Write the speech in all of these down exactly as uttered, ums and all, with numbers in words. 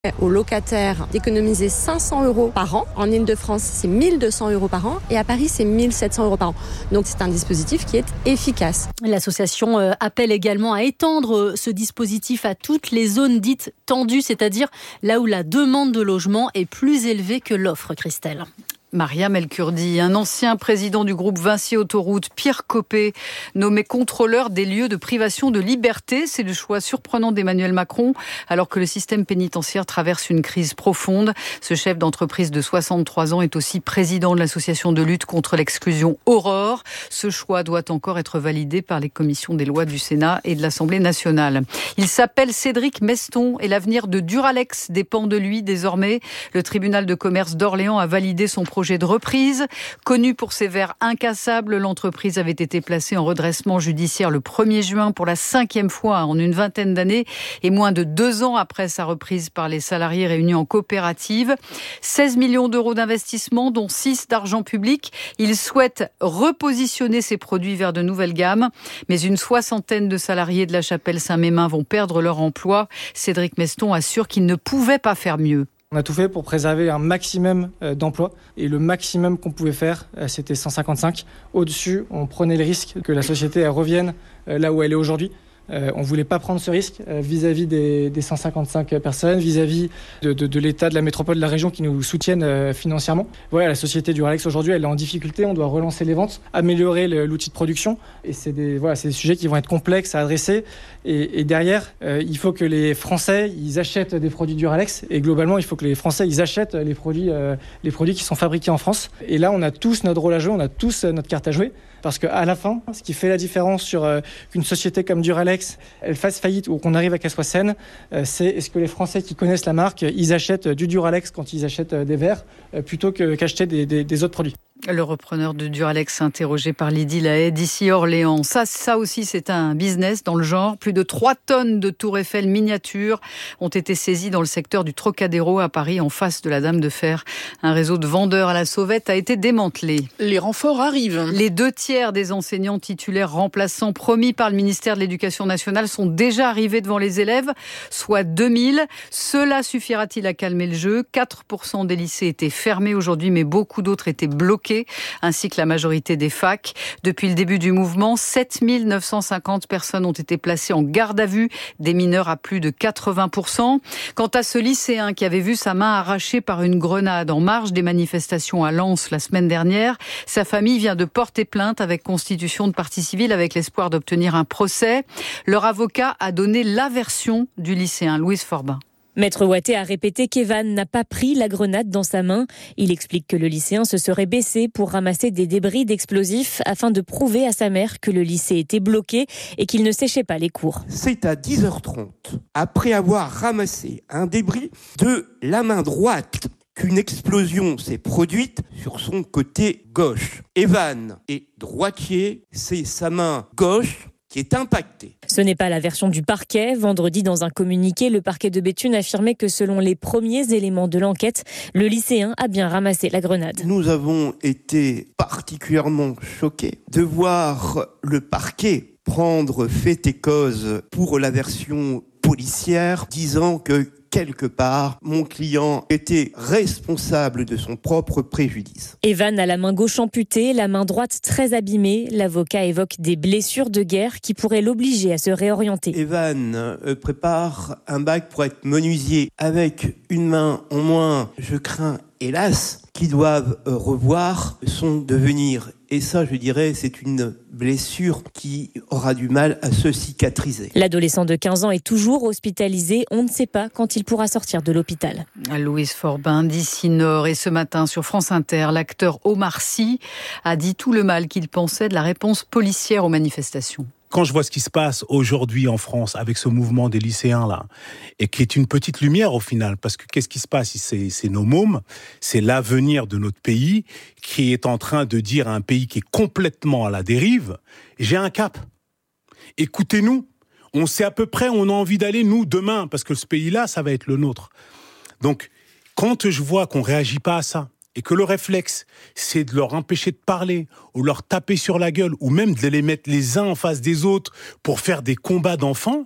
aux locataires d'économiser cinq cents euros par an. En Île-de-France, c'est mille deux cents euros par an et à Paris, c'est mille sept cents euros par an. Donc, c'est un dispositif qui est efficace. L'association appelle également à étendre ce dispositif à toutes les zones dites tendues, c'est-à-dire là où la demande de logement est plus élevée que l'offre, Christelle. Mariam El-Kurdi, un ancien président du groupe Vinci Autoroute, Pierre Copé, nommé contrôleur des lieux de privation de liberté. C'est le choix surprenant d'Emmanuel Macron, alors que le système pénitentiaire traverse une crise profonde. Ce chef d'entreprise de soixante-trois ans est aussi président de l'association de lutte contre l'exclusion Aurore. Ce choix doit encore être validé par les commissions des lois du Sénat et de l'Assemblée nationale. Il s'appelle Cédric Meston et l'avenir de Duralex dépend de lui désormais. Le tribunal de commerce d'Orléans a validé son projet de reprise. Connue pour ses verres incassables, l'entreprise avait été placée en redressement judiciaire le premier juin pour la cinquième fois en une vingtaine d'années et moins de deux ans après sa reprise par les salariés réunis en coopérative. seize millions d'euros d'investissement, dont six d'argent public. Il souhaite repositionner ses produits vers de nouvelles gammes. Mais une soixantaine de salariés de la Chapelle-Saint-Mémin vont perdre leur emploi. Cédric Meston assure qu'il ne pouvait pas faire mieux. On a tout fait pour préserver un maximum d'emplois et le maximum qu'on pouvait faire, c'était cent cinquante-cinq. Au-dessus, on prenait le risque que la société elle revienne là où elle est aujourd'hui. Euh, on ne voulait pas prendre ce risque euh, vis-à-vis des, des cent cinquante-cinq personnes, vis-à-vis de, de, de l'État, de la métropole, de la région qui nous soutiennent euh, financièrement. Voilà, la société Duralex aujourd'hui, elle est en difficulté. On doit relancer les ventes, améliorer le, l'outil de production. Et c'est des, voilà, c'est des sujets qui vont être complexes à adresser. Et, et derrière, euh, il faut que les Français, ils achètent des produits Duralex. Et globalement, il faut que les Français, ils achètent les produits, euh, les produits qui sont fabriqués en France. Et là, on a tous notre rôle à jouer, on a tous notre carte à jouer. Parce qu'à la fin, ce qui fait la différence sur euh, qu'une société comme Duralex, elle fasse faillite ou qu'on arrive à qu'elle soit saine, euh, c'est est-ce que les Français qui connaissent la marque, ils achètent du Duralex quand ils achètent des verres, euh, plutôt que, qu'acheter des, des, des autres produits. Le repreneur de Duralex interrogé par Lydie Lahaye d'ici Orléans. Ça, ça aussi, c'est un business dans le genre. Plus de trois tonnes de Tour Eiffel miniatures ont été saisies dans le secteur du Trocadéro à Paris, en face de la Dame de Fer. Un réseau de vendeurs à la sauvette a été démantelé. Les renforts arrivent. Les deux tiers des enseignants titulaires remplaçants promis par le ministère de l'Éducation nationale sont déjà arrivés devant les élèves, soit deux mille. Cela suffira-t-il à calmer le jeu ? quatre pour cent des lycées étaient fermés aujourd'hui, mais beaucoup d'autres étaient bloqués, ainsi que la majorité des facs. Depuis le début du mouvement, sept mille neuf cent cinquante personnes ont été placées en garde à vue, des mineurs à plus de quatre-vingts pour cent. Quant à ce lycéen qui avait vu sa main arrachée par une grenade en marge des manifestations à Lens la semaine dernière, sa famille vient de porter plainte avec constitution de partie civile avec l'espoir d'obtenir un procès. Leur avocat a donné la version du lycéen, Louise Forbin. Maître Ouatté a répété qu'Evan n'a pas pris la grenade dans sa main. Il explique que le lycéen se serait baissé pour ramasser des débris d'explosifs afin de prouver à sa mère que le lycée était bloqué et qu'il ne séchait pas les cours. C'est à dix heures trente, après avoir ramassé un débris de la main droite, qu'une explosion s'est produite sur son côté gauche. Evan est droitier, c'est sa main gauche qui est impactée. Ce n'est pas la version du parquet. Vendredi, dans un communiqué, le parquet de Béthune affirmait que selon les premiers éléments de l'enquête, le lycéen a bien ramassé la grenade. Nous avons été particulièrement choqués de voir le parquet prendre fait et cause pour la version policière, disant que quelque part, mon client était responsable de son propre préjudice. Evan a la main gauche amputée, la main droite très abîmée. L'avocat évoque des blessures de guerre qui pourraient l'obliger à se réorienter. Evan euh, prépare un bac pour être menuisier. Avec une main en moins, je crains, hélas, qu'ils doivent euh, revoir son devenir. Et ça, je dirais, c'est une blessure qui aura du mal à se cicatriser. L'adolescent de quinze ans est toujours hospitalisé. On ne sait pas quand il pourra sortir de l'hôpital. Louise Forbin d'ici Nord. Et ce matin, sur France Inter, l'acteur Omar Sy a dit tout le mal qu'il pensait de la réponse policière aux manifestations. Quand je vois ce qui se passe aujourd'hui en France avec ce mouvement des lycéens là, et qui est une petite lumière au final, parce que qu'est-ce qui se passe ? C'est, c'est nos mômes, c'est l'avenir de notre pays qui est en train de dire à un pays qui est complètement à la dérive, j'ai un cap. Écoutez-nous, on sait à peu près où on a envie d'aller nous demain, parce que ce pays-là, ça va être le nôtre. Donc, quand je vois qu'on réagit pas à ça, et que le réflexe, c'est de leur empêcher de parler, ou leur taper sur la gueule, ou même de les mettre les uns en face des autres pour faire des combats d'enfants,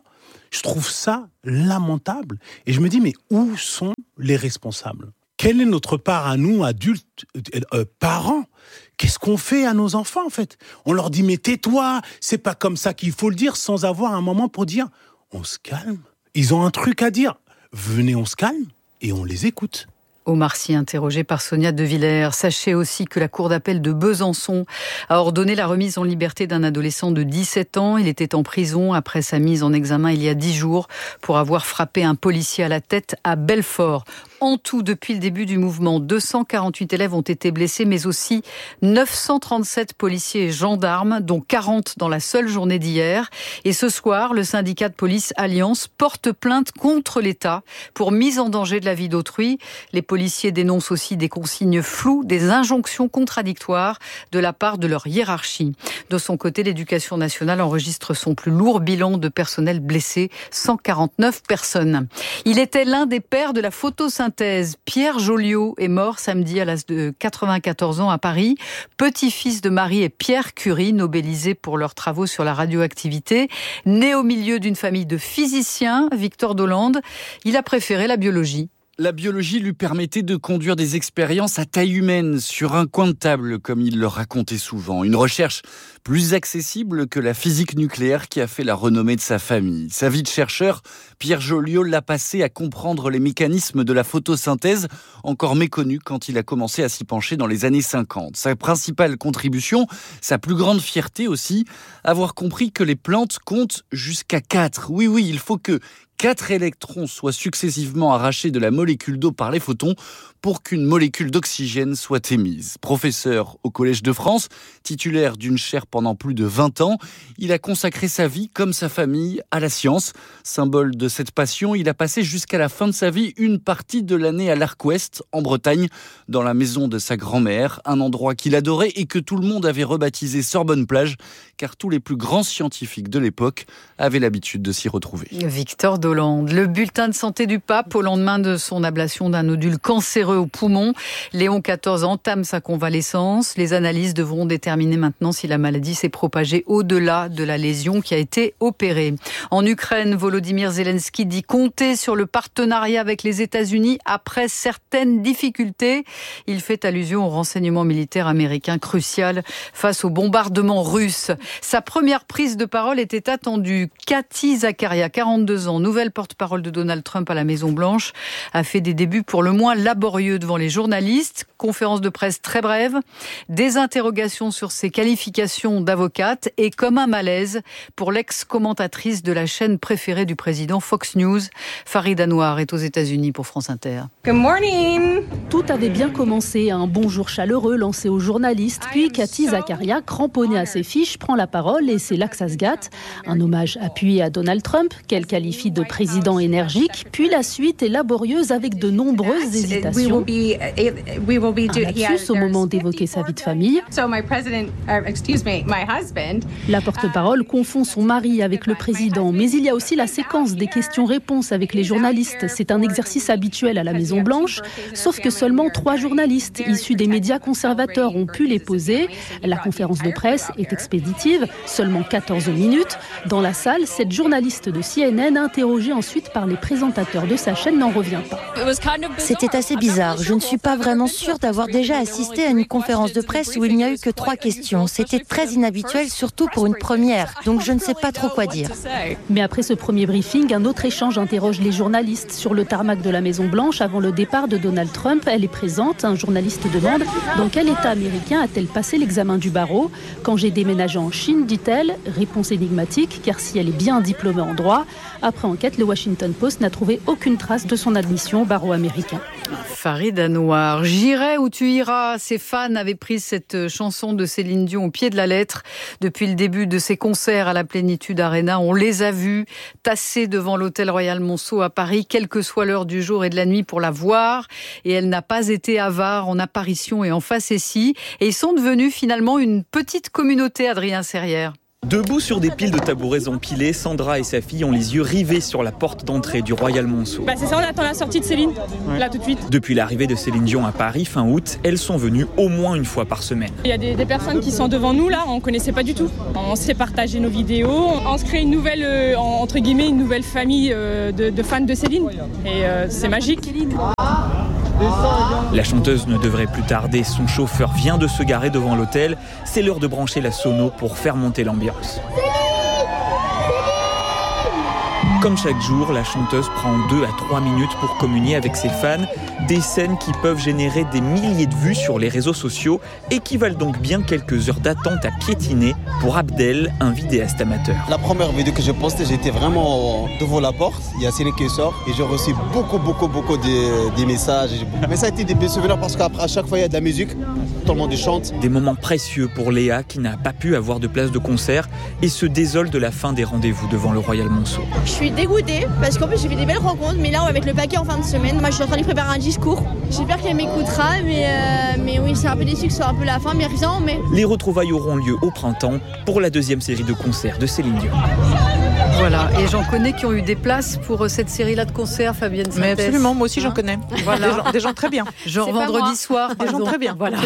Je trouve ça lamentable. Et je me dis, mais où sont les responsables ? Quelle est notre part à nous, adultes, euh, parents ? Qu'est-ce qu'on fait à nos enfants, en fait ? On leur dit, mais tais-toi, c'est pas comme ça qu'il faut le dire, sans avoir un moment pour dire, on se calme. Ils ont un truc à dire. Venez, on se calme et on les écoute. Omar Sy, interrogé par Sonia De Villers. Sachez aussi que la cour d'appel de Besançon a ordonné la remise en liberté d'un adolescent de dix-sept ans. Il était en prison après sa mise en examen il y a dix jours pour avoir frappé un policier à la tête à Belfort. En tout, depuis le début du mouvement, deux cent quarante-huit élèves ont été blessés, mais aussi neuf cent trente-sept policiers et gendarmes, dont quarante dans la seule journée d'hier. Et ce soir, le syndicat de police Alliance porte plainte contre l'État pour mise en danger de la vie d'autrui. Les policiers dénoncent aussi des consignes floues, des injonctions contradictoires de la part de leur hiérarchie. De son côté, l'Éducation nationale enregistre son plus lourd bilan de personnel blessé, cent quarante-neuf personnes. Il était l'un des pères de la photosynthèse. Pierre Joliot est mort samedi à l'âge de quatre-vingt-quatorze ans à Paris. Petit-fils de Marie et Pierre Curie, nobelisés pour leurs travaux sur la radioactivité. Né au milieu d'une famille de physiciens, Victor Dolande, il a préféré la biologie. La biologie lui permettait de conduire des expériences à taille humaine, sur un coin de table, comme il le racontait souvent. Une recherche plus accessible que la physique nucléaire qui a fait la renommée de sa famille. Sa vie de chercheur, Pierre Joliot l'a passé à comprendre les mécanismes de la photosynthèse, encore méconnus quand il a commencé à s'y pencher dans les années cinquante. Sa principale contribution, sa plus grande fierté aussi, avoir compris que les plantes comptent jusqu'à quatre. Oui, oui, il faut que quatre électrons soient successivement arrachés de la molécule d'eau par les photons pour qu'une molécule d'oxygène soit émise. Professeur au Collège de France, titulaire d'une chaire pendant plus de vingt ans, il a consacré sa vie, comme sa famille, à la science. Symbole de cette passion, il a passé jusqu'à la fin de sa vie une partie de l'année à l'Arc-Ouest, en Bretagne, dans la maison de sa grand-mère, un endroit qu'il adorait et que tout le monde avait rebaptisé Sorbonne-Plage, car tous les plus grands scientifiques de l'époque avaient l'habitude de s'y retrouver. Victor Dolande, le bulletin de santé du pape au lendemain de son ablation d'un nodule cancéreux au poumon. Léon quatorze entame sa convalescence. Les analyses devront déterminer maintenant si la maladie s'est propagée au-delà de la lésion qui a été opérée. En Ukraine, Volodymyr Zelensky dit compter sur le partenariat avec les États-Unis après certaines difficultés. Il fait allusion au renseignement militaire américain crucial face au bombardement russe. Sa première prise de parole était attendue. Cathy Zakaria, quarante-deux ans, nouvelle porte-parole de Donald Trump à la Maison-Blanche, a fait des débuts pour le moins laborieux devant les journalistes. Conférence de presse très brève, des interrogations sur ses qualifications d'avocate et comme un malaise pour l'ex-commentatrice de la chaîne préférée du président Fox News. Farid Anouar est aux États-Unis pour France Inter. Good morning. Tout avait bien commencé, un bonjour chaleureux lancé aux journalistes, puis Cathy Zakaria, cramponnée à ses fiches, prend la parole et c'est là que ça se gâte. Un hommage appuyé à Donald Trump, qu'elle qualifie de président énergique, puis la suite est laborieuse avec de nombreuses hésitations. Un lapsus au moment d'évoquer sa vie de famille. La porte-parole confond son mari avec le président, mais il y a aussi la séquence des questions-réponses avec les journalistes. C'est un exercice habituel à la Maison-Blanche, sauf que seulement trois journalistes issus des médias conservateurs ont pu les poser. La conférence de presse est expéditive, seulement quatorze minutes. Dans la salle, cette journaliste de C N N, interrogée ensuite par les présentateurs de sa chaîne, n'en revient pas. C'était assez bizarre. Je ne suis pas vraiment sûre d'avoir déjà assisté à une conférence de presse où il n'y a eu que trois questions. C'était très inhabituel, surtout pour une première. Donc je ne sais pas trop quoi dire. Mais après ce premier briefing, un autre échange interroge les journalistes sur le tarmac de la Maison-Blanche avant le départ de Donald Trump. Elle est présente. Un journaliste demande « Dans quel État américain a-t-elle passé l'examen du barreau ?» Quand j'ai déménagé en Chine, dit-elle. Réponse énigmatique, car si elle est bien diplômée en droit. Après enquête, le Washington Post n'a trouvé aucune trace de son admission au barreau américain. Farid Anouar, j'irai où tu iras. Ses fans avaient pris cette chanson de Céline Dion au pied de la lettre. Depuis le début de ses concerts à la Plénitude Arena, on les a vus tassés devant l'hôtel Royal Monceau à Paris, quelle que soit l'heure du jour et de la nuit pour la voir. Et elle n'a pas été avare en apparition et en facétie. Et ils sont devenus finalement une petite communauté, Adrien Serrière. Debout sur des piles de tabourets empilés, Sandra et sa fille ont les yeux rivés sur la porte d'entrée du Royal Monceau. Bah c'est ça, on attend la sortie de Céline, ouais. Là tout de suite. Depuis l'arrivée de Céline Dion à Paris fin août, elles sont venues au moins une fois par semaine. Il y a des, des personnes qui sont devant nous là, on ne connaissait pas du tout. On s'est partagé nos vidéos, on se crée une nouvelle, euh, entre guillemets, une nouvelle famille euh, de, de fans de Céline. Et euh, c'est magique. La chanteuse ne devrait plus tarder, son chauffeur vient de se garer devant l'hôtel. C'est l'heure de brancher la sono pour faire monter l'ambiance. Comme chaque jour, la chanteuse prend deux à trois minutes pour communier avec ses fans. Des scènes qui peuvent générer des milliers de vues sur les réseaux sociaux et qui valent donc bien quelques heures d'attente à piétiner pour Abdel, un vidéaste amateur. La première vidéo que j'ai postée, j'étais vraiment devant la porte. Il y a Céline qui sort et j'ai reçu beaucoup, beaucoup, beaucoup de, de messages. Mais ça a été des bons souvenirs parce qu'à chaque fois, il y a de la musique. Tout le monde chante. Des moments précieux pour Léa qui n'a pas pu avoir de place de concert et se désole de la fin des rendez-vous devant le Royal Monceau. Je suis dégoûtée parce qu'en plus j'ai fait des belles rencontres, mais là on va mettre le paquet en fin de semaine. Moi je suis en train de lui préparer un discours. J'espère qu'elle m'écoutera, mais, euh, mais oui, c'est un peu déçu que ce soit un peu la fin, mais rien, mais... Les retrouvailles auront lieu au printemps pour la deuxième série de concerts de Céline Dion. Voilà, et j'en connais qui ont eu des places pour cette série-là de concerts, Fabienne Sintès. Mais absolument, moi aussi j'en connais. Voilà. Des, gens, des gens très bien. Genre vendredi soir, des gens très bien. Voilà.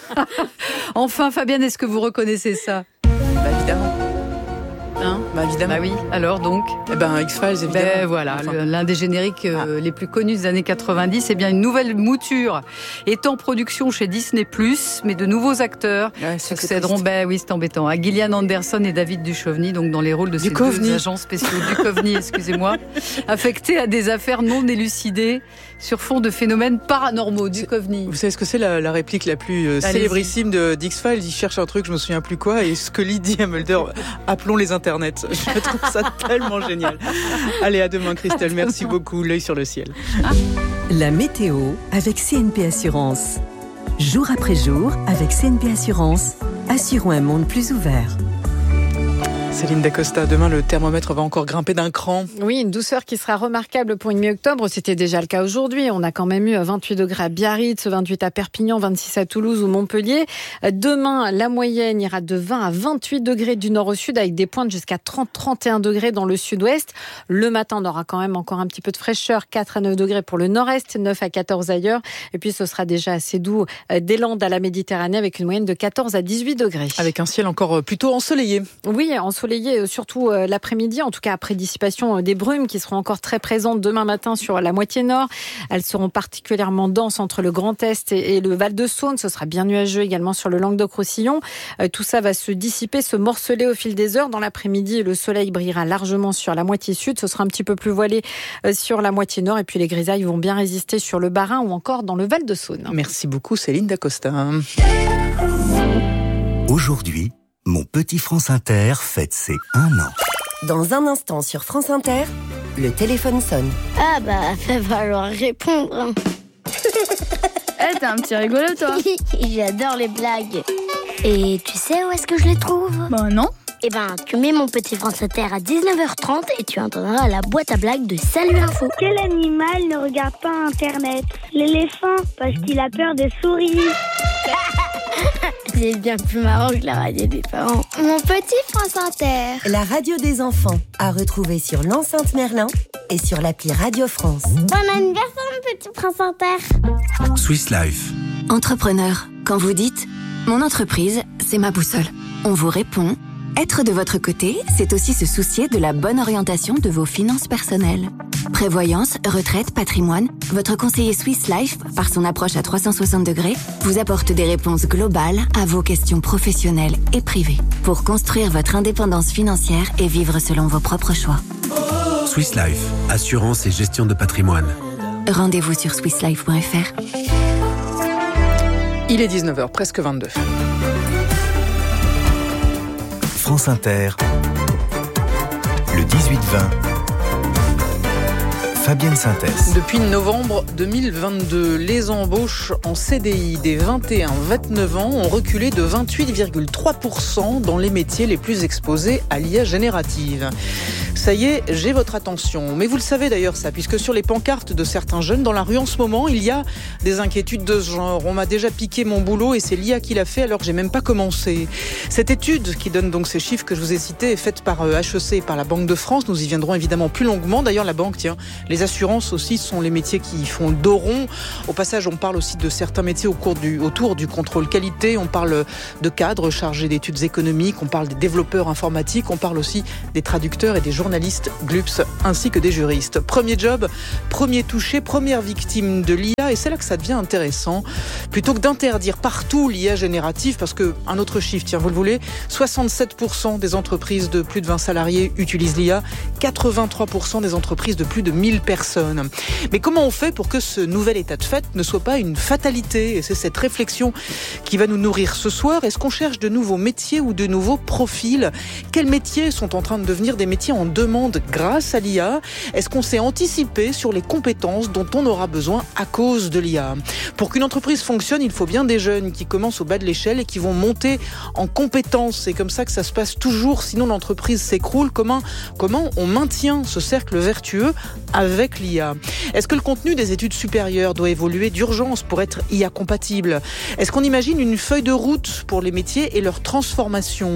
Enfin, Fabienne, est-ce que vous reconnaissez ça ? Bah, évidemment. Hein bah évidemment. Bah oui, alors donc Eh ben X-Files évidemment. Ben voilà, enfin. l'un des génériques euh, ah. les plus connus des années quatre-vingt-dix. Eh bien, une nouvelle mouture est en production chez Disney plus, mais de nouveaux acteurs ouais, succéderont, ben oui, c'est embêtant, à Gillian Anderson et David Duchovny, donc dans les rôles de ces deux agents spéciaux Duchovny, excusez-moi, affectés à des affaires non élucidées sur fond de phénomènes paranormaux. Duchovny. Vous savez ce que c'est la, la réplique la plus euh, célébrissime de d'X-Files ? Il cherche un truc, je me souviens plus quoi, et Scully dit à Mulder, appelons les internets. Je trouve ça tellement génial. Allez, à demain Christelle, merci beaucoup. L'œil sur le ciel. La météo avec C N P Assurance. Jour après jour, avec C N P Assurance, assurons un monde plus ouvert. Céline Dacosta, demain le thermomètre va encore grimper d'un cran. Oui, une douceur qui sera remarquable pour une mi-octobre. C'était déjà le cas aujourd'hui. On a quand même eu vingt-huit degrés à Biarritz, vingt-huit à Perpignan, vingt-six à Toulouse ou Montpellier. Demain, la moyenne ira de vingt à vingt-huit degrés du nord au sud avec des pointes jusqu'à trente à trente et un degrés dans le sud-ouest. Le matin, on aura quand même encore un petit peu de fraîcheur, quatre à neuf degrés pour le nord-est, neuf à quatorze ailleurs. Et puis, ce sera déjà assez doux des Landes à la Méditerranée avec une moyenne de quatorze à dix-huit degrés. Avec un ciel encore plutôt ensoleillé. Oui, ensoleillé. Surtout l'après-midi, en tout cas après dissipation des brumes qui seront encore très présentes demain matin sur la moitié nord. Elles seront particulièrement denses entre le Grand Est et le Val-de-Saône. Ce sera bien nuageux également sur le Languedoc-Roussillon. Tout ça va se dissiper, se morceler au fil des heures. Dans l'après-midi, le soleil brillera largement sur la moitié sud. Ce sera un petit peu plus voilé sur la moitié nord. Et puis les grisailles vont bien résister sur le Bas-Rhin ou encore dans le Val-de-Saône. Merci beaucoup Céline Dacosta. Aujourd'hui, mon petit France Inter fête ses un an. Dans un instant sur France Inter, le téléphone sonne. Ah bah, va falloir répondre. Eh, t'es un petit rigolo, toi. J'adore les blagues. Et tu sais où est-ce que je les trouve ? Bah non. Eh ben, tu mets mon petit France Inter à dix-neuf heures trente et tu entendras la boîte à blagues de Salut Info. Quel animal ne regarde pas Internet ? L'éléphant, parce qu'il a peur des souris. C'est bien plus marrant que la radio des parents. Mon petit France Inter. La radio des enfants, à retrouver sur l'enceinte Merlin et sur l'appli Radio France. Bon anniversaire, mon petit France Inter. Swiss Life. Entrepreneur, quand vous dites « Mon entreprise, c'est ma boussole », on vous répond « Être de votre côté, c'est aussi se soucier de la bonne orientation de vos finances personnelles. » Prévoyance, retraite, patrimoine, votre conseiller Swiss Life, par son approche à trois cent soixante degrés, vous apporte des réponses globales à vos questions professionnelles et privées pour construire votre indépendance financière et vivre selon vos propres choix. Swiss Life, assurance et gestion de patrimoine. Rendez-vous sur swiss life point f r. Il est dix-neuf heures, presque vingt-deux. France Inter, le dix-huit vingt. Fabienne Synthèse. Depuis novembre deux mille vingt-deux, les embauches en C D I des vingt et un à vingt-neuf ans ont reculé de vingt-huit virgule trois pour cent dans les métiers les plus exposés à l'I A générative. Ça y est, j'ai votre attention. Mais vous le savez d'ailleurs ça, puisque sur les pancartes de certains jeunes dans la rue en ce moment, il y a des inquiétudes de ce genre. On m'a déjà piqué mon boulot et c'est l'I A qui l'a fait alors que j'ai même pas commencé. Cette étude qui donne donc ces chiffres que je vous ai cités est faite par H E C et par la Banque de France. Nous y viendrons évidemment plus longuement. D'ailleurs, la banque, tiens, les assurances aussi sont les métiers qui font le dos rond. Au passage, on parle aussi de certains métiers au cours du, autour du contrôle qualité. On parle de cadres chargés d'études économiques. On parle des développeurs informatiques. On parle aussi des traducteurs et des journalistes G L U P S ainsi que des juristes. Premier job, premier touché, première victime de l'I A. Et c'est là que ça devient intéressant. Plutôt que d'interdire partout l'I A générative, parce que un autre chiffre, tiens, vous le voulez, soixante-sept pour cent des entreprises de plus de vingt salariés utilisent l'I A, quatre-vingt-trois pour cent des entreprises de plus de mille personnes. Mais comment on fait pour que ce nouvel état de fait ne soit pas une fatalité ? Et c'est cette réflexion qui va nous nourrir ce soir. Est-ce qu'on cherche de nouveaux métiers ou de nouveaux profils ? Quels métiers sont en train de devenir des métiers en demande grâce à l'I A ? Est-ce qu'on s'est anticipé sur les compétences dont on aura besoin à cause de l'I A ? Pour qu'une entreprise fonctionne, il faut bien des jeunes qui commencent au bas de l'échelle et qui vont monter en compétences. C'est comme ça que ça se passe toujours, sinon l'entreprise s'écroule. Comment, comment on maintient ce cercle vertueux avec l'I A ? Est-ce que le contenu des études supérieures doit évoluer d'urgence pour être I A compatible ? Est-ce qu'on imagine une feuille de route pour les métiers et leur transformation ?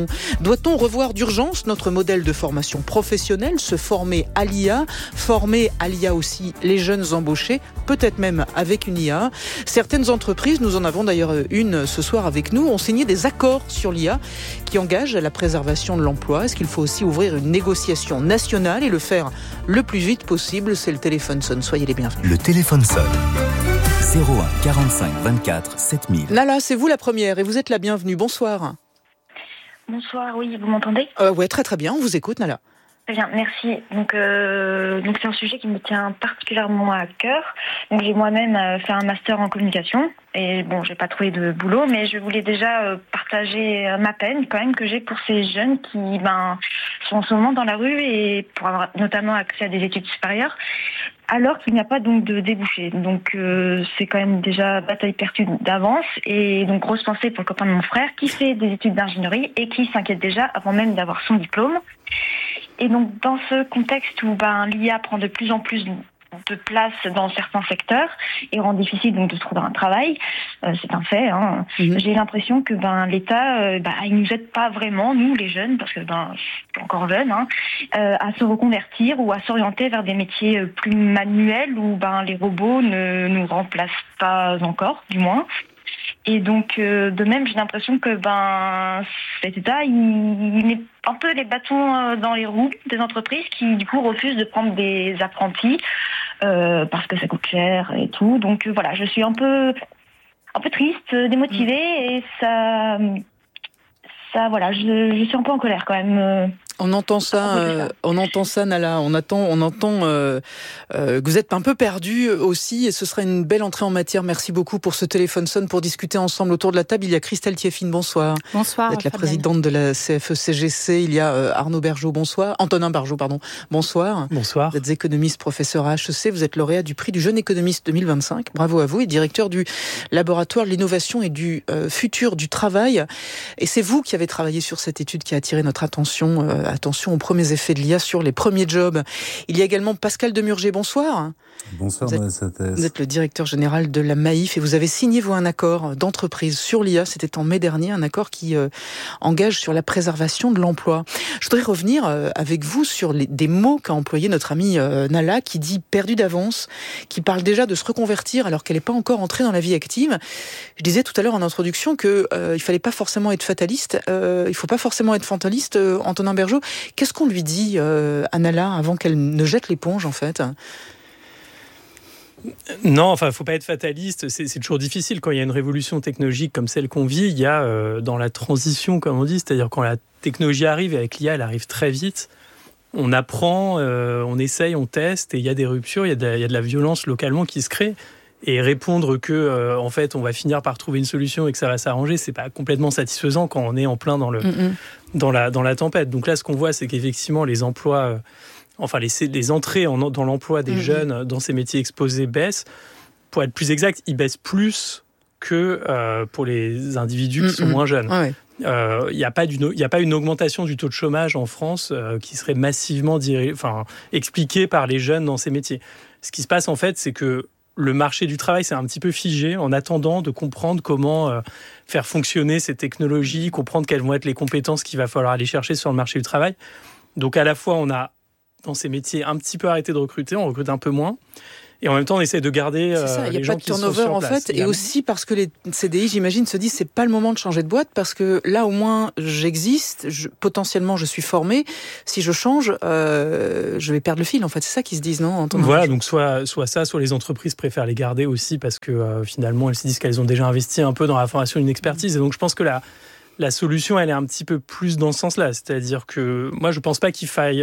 Doit-on revoir d'urgence notre modèle de formation professionnelle, se former à l'I A, former à l'I A aussi les jeunes embauchés, peut-être même avec une I A ? Certaines entreprises, nous en avons d'ailleurs une ce soir avec nous, ont signé des accords sur l'I A qui engagent la préservation de l'emploi. Est-ce qu'il faut aussi ouvrir une négociation nationale et le faire le plus vite possible ? C'est le téléphone sonne. Soyez les bienvenus. Le téléphone sonne. zéro un quarante-cinq vingt-quatre sept mille. Nala, c'est vous la première et vous êtes la bienvenue. Bonsoir. Bonsoir, oui, vous m'entendez ? euh, Ouais, très très bien. On vous écoute, Nala. Très bien, merci. Donc, euh, donc c'est un sujet qui me tient particulièrement à cœur. Donc, j'ai moi-même euh, fait un master en communication et bon, j'ai pas trouvé de boulot, mais je voulais déjà euh, partager ma peine quand même que j'ai pour ces jeunes qui, ben, sont en ce moment dans la rue et pour avoir notamment accès à des études supérieures, alors qu'il n'y a pas donc de débouché. Donc, euh, c'est quand même déjà bataille perdue d'avance et donc grosse pensée pour le copain de mon frère qui fait des études d'ingénierie et qui s'inquiète déjà avant même d'avoir son diplôme. Et donc, dans ce contexte où ben, l'I A prend de plus en plus de place dans certains secteurs et rend difficile donc de trouver un travail, euh, c'est un fait. Hein. Mmh. J'ai l'impression que ben l'État, euh, ben, il nous aide pas vraiment, nous les jeunes, parce que ben je suis encore jeune, hein, euh, à se reconvertir ou à s'orienter vers des métiers plus manuels où ben les robots ne nous remplacent pas encore, du moins. Et donc, euh, de même, j'ai l'impression que ben cet État, il, il met un peu les bâtons dans les roues des entreprises qui, du coup, refusent de prendre des apprentis euh, parce que ça coûte cher et tout. Donc, euh, voilà, je suis un peu, un peu triste, démotivée et ça, ça, voilà, je, je suis un peu en colère quand même. Euh. On entend ça, euh, on entend ça, Nala. On attend, on entend euh, euh, que vous êtes un peu perdu aussi, et ce sera une belle entrée en matière. Merci beaucoup pour ce téléphone sonne pour discuter ensemble autour de la table. Il y a Christelle Thieffine, bonsoir. Bonsoir. Vous êtes la présidente de la C F E C G C. Il y a euh, Arnaud Bergeau, bonsoir. Antonin Bergeau, pardon. Bonsoir. Bonsoir. Vous êtes économiste, professeur à H E C. Vous êtes lauréat du prix du jeune économiste deux mille vingt-cinq. Bravo à vous. Et directeur du laboratoire de l'innovation et du euh, futur du travail. Et c'est vous qui avez travaillé sur cette étude qui a attiré notre attention. Euh, Attention aux premiers effets de l'I A sur les premiers jobs. Il y a également Pascal Demurger, bonsoir. Bonsoir, vous êtes, Vanessa Thèse. Vous êtes le directeur général de la Maïf et vous avez signé, vous, un accord d'entreprise sur l'I A. C'était en mai dernier, un accord qui euh, engage sur la préservation de l'emploi. Je voudrais revenir euh, avec vous sur les, des mots qu'a employé notre amie euh, Nala, qui dit perdu d'avance, qui parle déjà de se reconvertir alors qu'elle n'est pas encore entrée dans la vie active. Je disais tout à l'heure en introduction qu'il euh, ne fallait pas forcément être fataliste, euh, il ne faut pas forcément être fataliste, euh, Antonin Bergeau. Qu'est-ce qu'on lui dit euh, à Nala avant qu'elle ne jette l'éponge, en fait ? Non, enfin, il ne faut pas être fataliste. C'est, c'est toujours difficile quand il y a une révolution technologique comme celle qu'on vit. Il y a euh, dans la transition, comme on dit, c'est-à-dire quand la technologie arrive, et avec l'I A, elle arrive très vite. On apprend, euh, on essaye, on teste, et il y a des ruptures, il y a de, il y a de la violence localement qui se crée. Et répondre que, euh, en fait, on va finir par trouver une solution et que ça va s'arranger, c'est pas complètement satisfaisant quand on est en plein dans le, mm-hmm. dans la, dans la tempête. Donc là, ce qu'on voit, c'est qu'effectivement, les emplois euh, enfin les, les entrées en, dans l'emploi des mmh. jeunes dans ces métiers exposés baissent. Pour être plus exact, ils baissent plus que euh, pour les individus qui mmh. sont moins jeunes. Il ah ouais. n'y euh, a pas d'une, il y a pas une augmentation du taux de chômage en France euh, qui serait massivement dirigée, enfin, expliquée par les jeunes dans ces métiers. Ce qui se passe en fait, c'est que le marché du travail s'est un petit peu figé en attendant de comprendre comment euh, faire fonctionner ces technologies, comprendre quelles vont être les compétences qu'il va falloir aller chercher sur le marché du travail. Donc à la fois, on a dans ces métiers un petit peu arrêté de recruter, on recrute un peu moins. Et en même temps, on essaie de garder euh, ça, les gens qui sont sur place. Il n'y a pas de turnover en fait, et aussi parce que les C D I, j'imagine, se disent c'est pas le moment de changer de boîte parce que là, au moins, j'existe, je, potentiellement, je suis formé. Si je change, euh, je vais perdre le fil. En fait, c'est ça qu'ils se disent, non en Voilà, donc soit soit ça, soit les entreprises préfèrent les garder aussi parce que euh, finalement, elles se disent qu'elles ont déjà investi un peu dans la formation d'une expertise. Et donc, je pense que la la solution, elle est un petit peu plus dans ce sens-là. C'est-à-dire que moi, je pense pas qu'il faille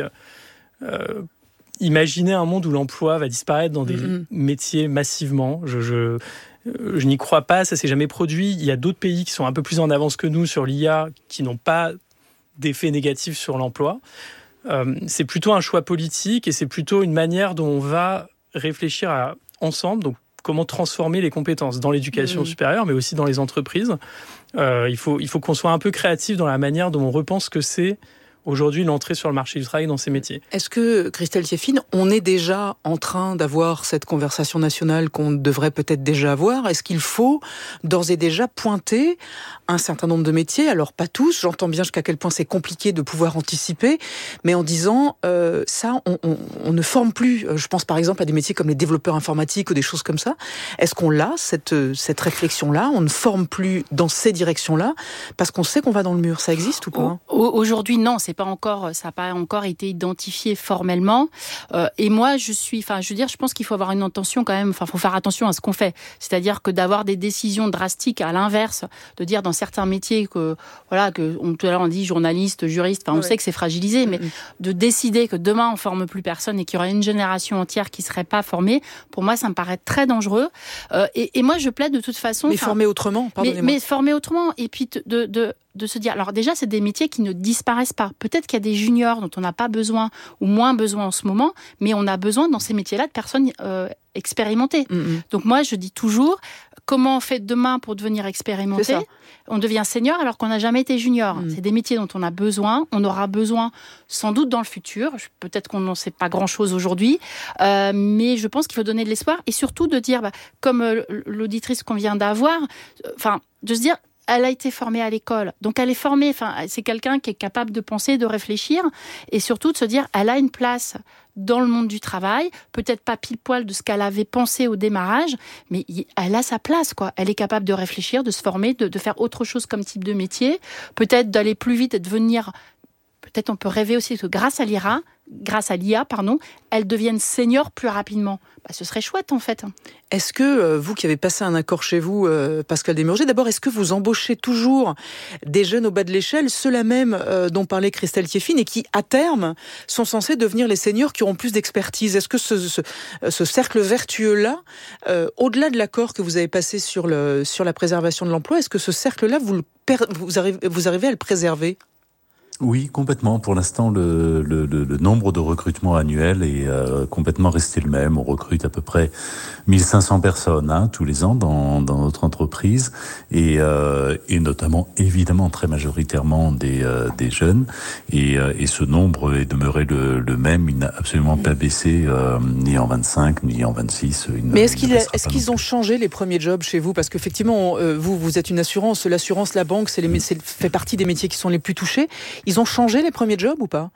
euh, imaginer un monde où l'emploi va disparaître dans des mmh. métiers massivement. Je, je, je n'y crois pas, ça s'est jamais produit. Il y a d'autres pays qui sont un peu plus en avance que nous sur l'I A, qui n'ont pas d'effet négatif sur l'emploi. Euh, c'est plutôt un choix politique et c'est plutôt une manière dont on va réfléchir à, ensemble, donc comment transformer les compétences dans l'éducation mmh. supérieure, mais aussi dans les entreprises. Euh, il faut, il faut qu'on soit un peu créatif dans la manière dont on repense que c'est aujourd'hui l'entrée sur le marché du travail dans ces métiers. Est-ce que, Christelle Thieffine, on est déjà en train d'avoir cette conversation nationale qu'on devrait peut-être déjà avoir ? Est-ce qu'il faut d'ores et déjà pointer un certain nombre de métiers ? Alors pas tous, j'entends bien jusqu'à quel point c'est compliqué de pouvoir anticiper, mais en disant euh, ça, on, on, on ne forme plus. Je pense par exemple à des métiers comme les développeurs informatiques ou des choses comme ça. Est-ce qu'on l'a, cette, cette réflexion-là ? On ne forme plus dans ces directions-là parce qu'on sait qu'on va dans le mur. Ça existe ou pas ? Aujourd'hui, non, c'est pas encore, ça n'a pas encore été identifié formellement. Euh, et moi, je suis, enfin, je veux dire, je pense qu'il faut avoir une intention quand même. Enfin, faut faire attention à ce qu'on fait. C'est-à-dire que d'avoir des décisions drastiques à l'inverse, de dire dans certains métiers que, voilà, que on, tout à l'heure on dit journaliste, juriste. Enfin, on ouais. sait que c'est fragilisé, mais mmh. de décider que demain on forme plus personne et qu'il y aura une génération entière qui serait pas formée, pour moi, ça me paraît très dangereux. Euh, et, et moi, je plaide de toute façon. Mais former autrement, pardonnez-moi. Mais, mais former autrement. Et puis de, de de se dire, alors déjà, c'est des métiers qui ne disparaissent pas. Peut-être qu'il y a des juniors dont on n'a pas besoin ou moins besoin en ce moment, mais on a besoin dans ces métiers-là de personnes euh, expérimentées. Mm-hmm. Donc moi, je dis toujours, comment on fait demain pour devenir expérimenté ? On devient senior alors qu'on n'a jamais été junior. Mm. C'est des métiers dont on a besoin. On aura besoin sans doute dans le futur. Peut-être qu'on n'en sait pas grand-chose aujourd'hui, euh, mais je pense qu'il faut donner de l'espoir et surtout de dire, bah, comme euh, l'auditrice qu'on vient d'avoir, enfin, euh, de se dire, elle a été formée à l'école. Donc, elle est formée. Enfin, c'est quelqu'un qui est capable de penser, de réfléchir et surtout de se dire, elle a une place dans le monde du travail. Peut-être pas pile poil de ce qu'elle avait pensé au démarrage, mais elle a sa place, quoi. Elle est capable de réfléchir, de se former, de, de faire autre chose comme type de métier. Peut-être d'aller plus vite et de devenir... Peut-être on peut rêver aussi que grâce à l'I A, grâce à l'I A, pardon, elles deviennent seniors plus rapidement. Bah, ce serait chouette, en fait. Est-ce que, euh, vous qui avez passé un accord chez vous, euh, Pascal Desmurger, d'abord, est-ce que vous embauchez toujours des jeunes au bas de l'échelle, ceux-là même euh, dont parlait Christelle Thieffine, et qui, à terme, sont censés devenir les seniors qui auront plus d'expertise ? Est-ce que ce, ce, ce cercle vertueux-là, euh, au-delà de l'accord que vous avez passé sur, le, sur la préservation de l'emploi, est-ce que ce cercle-là, vous, le per- vous, arrivez, vous arrivez à le préserver ? Oui, complètement. Pour l'instant, le, le, le nombre de recrutements annuels est euh, complètement resté le même. On recrute à peu près mille cinq cents personnes hein, tous les ans dans, dans notre entreprise et, euh, et notamment, évidemment, très majoritairement des, euh, des jeunes. Et, euh, et ce nombre est demeuré le, le même. Il n'a absolument pas baissé euh, ni en vingt-cinq, ni en vingt-six. Il Mais est-ce, qu'il a, est-ce qu'ils ont changé les premiers jobs chez vous ? Parce qu'effectivement, euh, vous, vous êtes une assurance. L'assurance, la banque, c'est les, c'est, fait partie des métiers qui sont les plus touchés. Ils ont changé les premiers jobs ou pas ?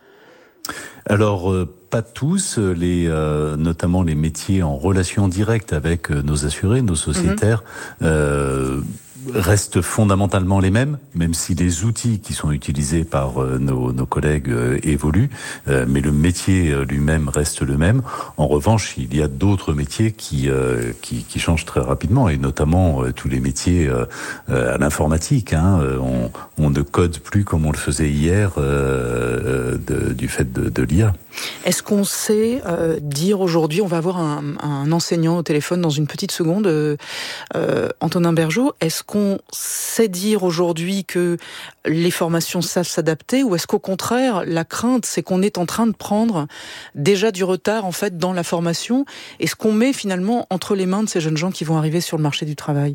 Alors, euh, pas tous, les, euh, notamment les métiers en relation directe avec euh, nos assurés, nos sociétaires, mmh. euh, restent fondamentalement les mêmes, même si les outils qui sont utilisés par euh, nos, nos collègues euh, évoluent, euh, mais le métier euh, lui-même reste le même. En revanche, il y a d'autres métiers qui, euh, qui, qui changent très rapidement, et notamment euh, tous les métiers euh, euh, à l'informatique. Hein, on, on ne code plus comme on le faisait hier euh, de, du fait de, de l'I A. Est-ce qu'on sait euh, dire aujourd'hui, on va avoir un, un enseignant au téléphone dans une petite seconde, euh, euh, Antonin Bergeaud, est-ce qu'on sait dire aujourd'hui que les formations savent s'adapter, ou est-ce qu'au contraire, la crainte, c'est qu'on est en train de prendre déjà du retard en fait dans la formation, et ce qu'on met finalement entre les mains de ces jeunes gens qui vont arriver sur le marché du travail?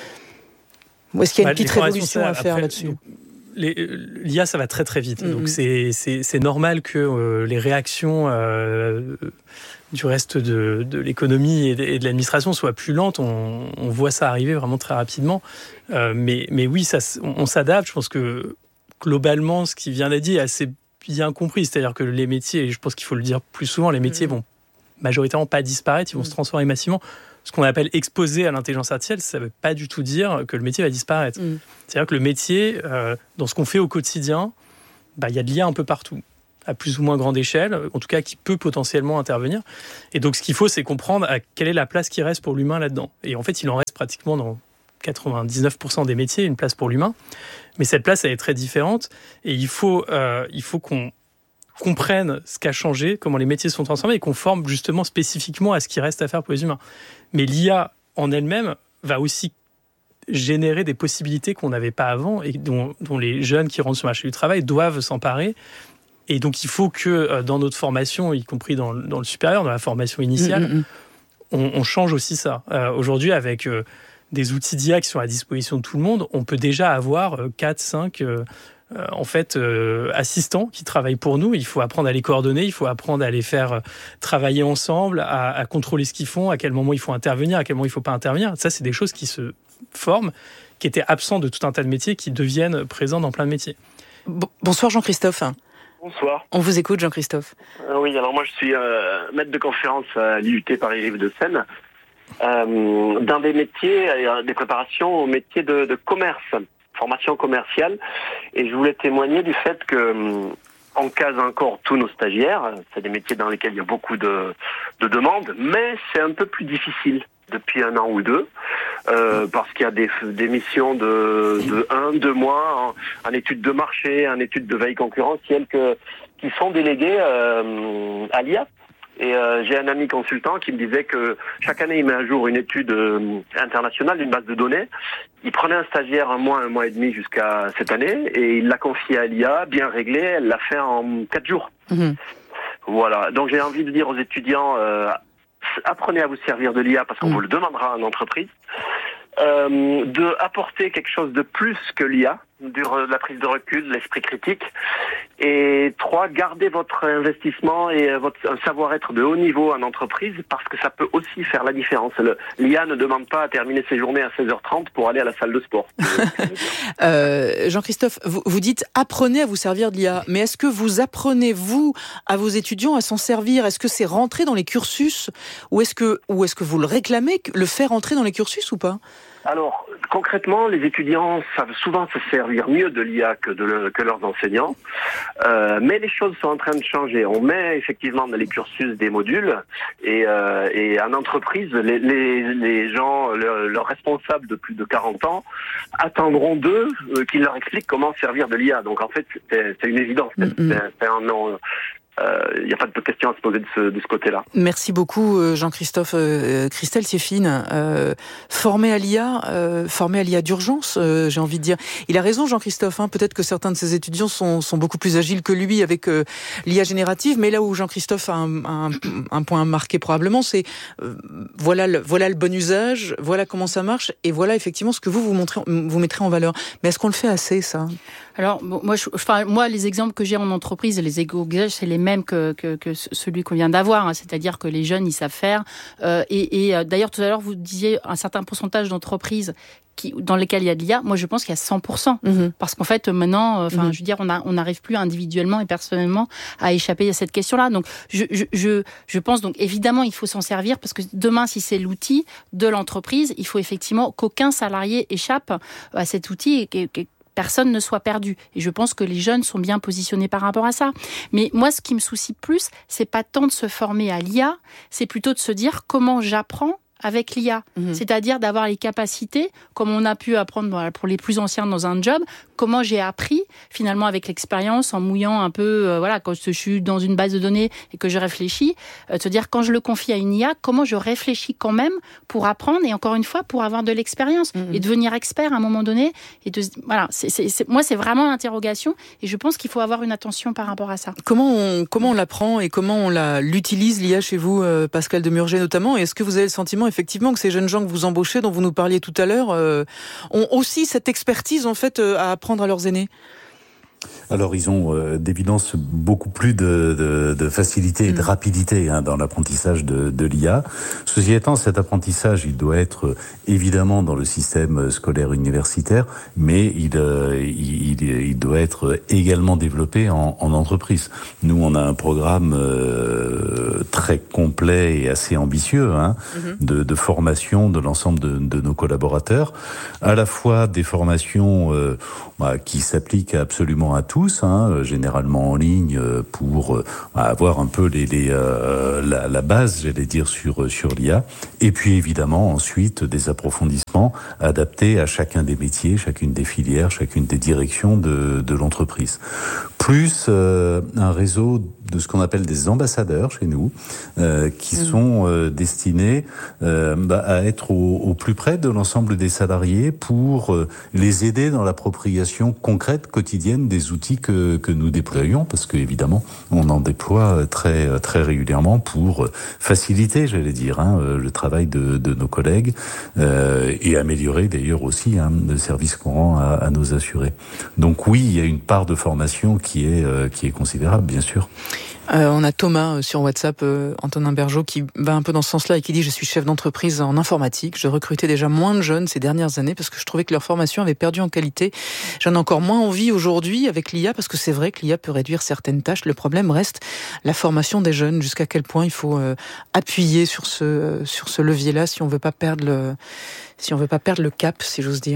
Ou est-ce qu'il y a une petite révolution à faire après, là-dessus? L'I A, ça va très très vite. Mm-hmm. Donc c'est, c'est, c'est normal que euh, les réactions euh, du reste de, de l'économie et de, et de l'administration soient plus lentes. On, on voit ça arriver vraiment très rapidement. Euh, mais, mais oui, ça, on, on s'adapte. Je pense que globalement, ce qui vient d'être dit est assez bien compris. C'est-à-dire que les métiers, et je pense qu'il faut le dire plus souvent, les métiers mm-hmm. vont majoritairement pas disparaître, ils vont mm-hmm. se transformer massivement. Ce qu'on appelle exposé à l'intelligence artificielle, ça ne veut pas du tout dire que le métier va disparaître. Mmh. C'est-à-dire que le métier, euh, dans ce qu'on fait au quotidien, bah, y a de l'I A un peu partout, à plus ou moins grande échelle, en tout cas qui peut potentiellement intervenir. Et donc ce qu'il faut, c'est comprendre à quelle est la place qui reste pour l'humain là-dedans. Et en fait, il en reste pratiquement dans quatre-vingt-dix-neuf pour cent des métiers, une place pour l'humain. Mais cette place, elle est très différente. Et il faut, euh, il faut qu'on comprennent ce qui a changé, comment les métiers se sont transformés et qu'on forme justement spécifiquement à ce qui reste à faire pour les humains. Mais l'I A en elle-même va aussi générer des possibilités qu'on n'avait pas avant et dont, dont les jeunes qui rentrent sur le marché du travail doivent s'emparer. Et donc il faut que dans notre formation, y compris dans, dans le supérieur, dans la formation initiale, mmh, mmh. On, on change aussi ça. Euh, aujourd'hui, avec euh, des outils d'I A qui sont à disposition de tout le monde, on peut déjà avoir euh, quatre, cinq... Euh, Euh, en fait, euh, assistants qui travaillent pour nous. Il faut apprendre à les coordonner, il faut apprendre à les faire euh, travailler ensemble, à, à contrôler ce qu'ils font, à quel moment il faut intervenir, à quel moment il ne faut pas intervenir. Ça, c'est des choses qui se forment, qui étaient absents de tout un tas de métiers, qui deviennent présents dans plein de métiers. Bon, bonsoir Jean-Christophe. Bonsoir. On vous écoute Jean-Christophe. Euh, oui, alors moi je suis euh, maître de conférence à l'I U T Paris-Rive-de-Seine, euh, dans des métiers, euh, des préparations au métier de, de commerce. Formation commerciale, et je voulais témoigner du fait que on case encore tous nos stagiaires. C'est des métiers dans lesquels il y a beaucoup de, de demandes, mais c'est un peu plus difficile depuis un an ou deux, euh, parce qu'il y a des, des missions de, de un, deux mois en, en études de marché, en études de veille concurrentielle que, qui sont déléguées euh, à l'I A. Et euh, j'ai un ami consultant qui me disait que chaque année, il met à jour une étude euh, internationale, une base de données. Il prenait un stagiaire un mois, un mois et demi jusqu'à cette année, et il l'a confié à l'I A, bien réglé, elle l'a fait en quatre jours. Mmh. Voilà, donc j'ai envie de dire aux étudiants, euh, apprenez à vous servir de l'I A parce qu'on mmh. vous le demandera en entreprise. Euh, de apporter quelque chose de plus que l'I A, de la prise de recul, l'esprit critique. Et trois, gardez votre investissement et votre un savoir-être de haut niveau en entreprise parce que ça peut aussi faire la différence. Le, L'I A ne demande pas à terminer ses journées à seize heures trente pour aller à la salle de sport. euh, Jean-Christophe, vous, vous dites apprenez à vous servir de l'I A, mais est-ce que vous apprenez, vous, à vos étudiants à s'en servir? Est-ce que c'est rentré dans les cursus ou est-ce que, ou est-ce que vous le réclamez, le faire entrer dans les cursus ou pas? Alors, concrètement, les étudiants savent souvent se servir mieux de l'I A que, de le, que leurs enseignants, euh, mais les choses sont en train de changer. On met effectivement dans les cursus des modules, et, euh, et en entreprise, les, les, les gens, le, leurs responsables de plus de quarante ans, attendront d'eux euh, qu'ils leur expliquent comment servir de l'I A. Donc en fait, c'est, c'est une évidence. C'est, c'est, c'est un non... Il euh, n'y a pas de question à se poser de ce, de ce côté-là. Merci beaucoup Jean-Christophe. Euh, Christelle Sieffine, euh, formé à l'I A, euh, formé à l'I A d'urgence, euh, j'ai envie de dire. Il a raison Jean-Christophe, hein, peut-être que certains de ses étudiants sont, sont beaucoup plus agiles que lui avec euh, l'I A générative, mais là où Jean-Christophe a un, un, un point marqué probablement, c'est euh, voilà, le, voilà le bon usage, voilà comment ça marche, et voilà effectivement ce que vous, vous, montrez, vous mettrez en valeur. Mais est-ce qu'on le fait assez, ça ? Alors, bon, moi, je, enfin, moi, les exemples que j'ai en entreprise, les éco-usages, c'est les mêmes que, que, que celui qu'on vient d'avoir. Hein, c'est-à-dire que les jeunes, ils savent faire. Euh, et, et d'ailleurs, tout à l'heure, vous disiez un certain pourcentage d'entreprises qui, dans lesquelles il y a de l'I A. Moi, je pense qu'il y a cent pour cent. Mmh. Parce qu'en fait, maintenant, enfin, mmh. je veux dire, on a, on n'arrive plus individuellement et personnellement à échapper à cette question-là. Donc, je, je, je, je pense donc évidemment, il faut s'en servir parce que demain, si c'est l'outil de l'entreprise, il faut effectivement qu'aucun salarié échappe à cet outil et que personne ne soit perdu. Et je pense que les jeunes sont bien positionnés par rapport à ça. Mais moi, ce qui me soucie plus, c'est pas tant de se former à l'I A, c'est plutôt de se dire comment j'apprends avec l'I A. Mmh. C'est-à-dire d'avoir les capacités, comme on a pu apprendre pour les plus anciens dans un job, comment j'ai appris finalement avec l'expérience, en mouillant un peu, euh, voilà, quand je suis dans une base de données et que je réfléchis, euh, se dire quand je le confie à une I A, comment je réfléchis quand même pour apprendre et encore une fois pour avoir de l'expérience mmh. et devenir expert à un moment donné. Et de, voilà, c'est, c'est, c'est, moi c'est vraiment l'interrogation et je pense qu'il faut avoir une attention par rapport à ça. Comment on, comment on l'apprend et comment on la, l'utilise l'I A chez vous, euh, Pascal Demurger notamment? Et est-ce que vous avez le sentiment effectivement que ces jeunes gens que vous embauchez, dont vous nous parliez tout à l'heure, euh, ont aussi cette expertise en fait euh, à apprendre à leurs aînés? Alors, ils ont euh, d'évidence beaucoup plus de, de, de facilité et de rapidité hein, dans l'apprentissage de, de l'I A. Ceci étant, cet apprentissage, il doit être euh, évidemment dans le système scolaire universitaire, mais il, euh, il, il doit être également développé en, en entreprise. Nous, on a un programme euh, très complet et assez ambitieux hein, mm-hmm. de, de formation de l'ensemble de, de nos collaborateurs, à la fois des formations euh, bah, qui s'appliquent absolument à tous, hein, généralement en ligne, pour euh, avoir un peu les, les, euh, la, la base, j'allais dire, sur, sur l'I A. Et puis évidemment, ensuite, des approfondissements adaptés à chacun des métiers, chacune des filières, chacune des directions de, de l'entreprise. Plus euh, un réseau de ce qu'on appelle des ambassadeurs chez nous, euh, qui mmh. sont euh, destinés euh, bah, à être au, au plus près de l'ensemble des salariés pour euh, les aider dans l'appropriation concrète, quotidienne des outils que, que nous déployons, parce que évidemment, on en déploie très très régulièrement pour faciliter, j'allais dire, hein, le travail de, de nos collègues euh, et améliorer d'ailleurs aussi hein, le service qu'on rend à, à nos assurés. Donc oui, il y a une part de formation qui est euh, qui est considérable, bien sûr. Euh, on a Thomas euh, sur WhatsApp, euh, Antonin Bergeau, qui va un peu dans ce sens-là et qui dit « Je suis chef d'entreprise en informatique. Je recrutais déjà moins de jeunes ces dernières années parce que je trouvais que leur formation avait perdu en qualité. J'en ai encore moins envie aujourd'hui avec l'I A parce que c'est vrai que l'I A peut réduire certaines tâches. Le problème reste la formation des jeunes. Jusqu'à quel point il faut euh, appuyer sur ce euh, sur ce levier-là si on veut pas perdre le si on veut pas perdre le cap, si j'ose dire. »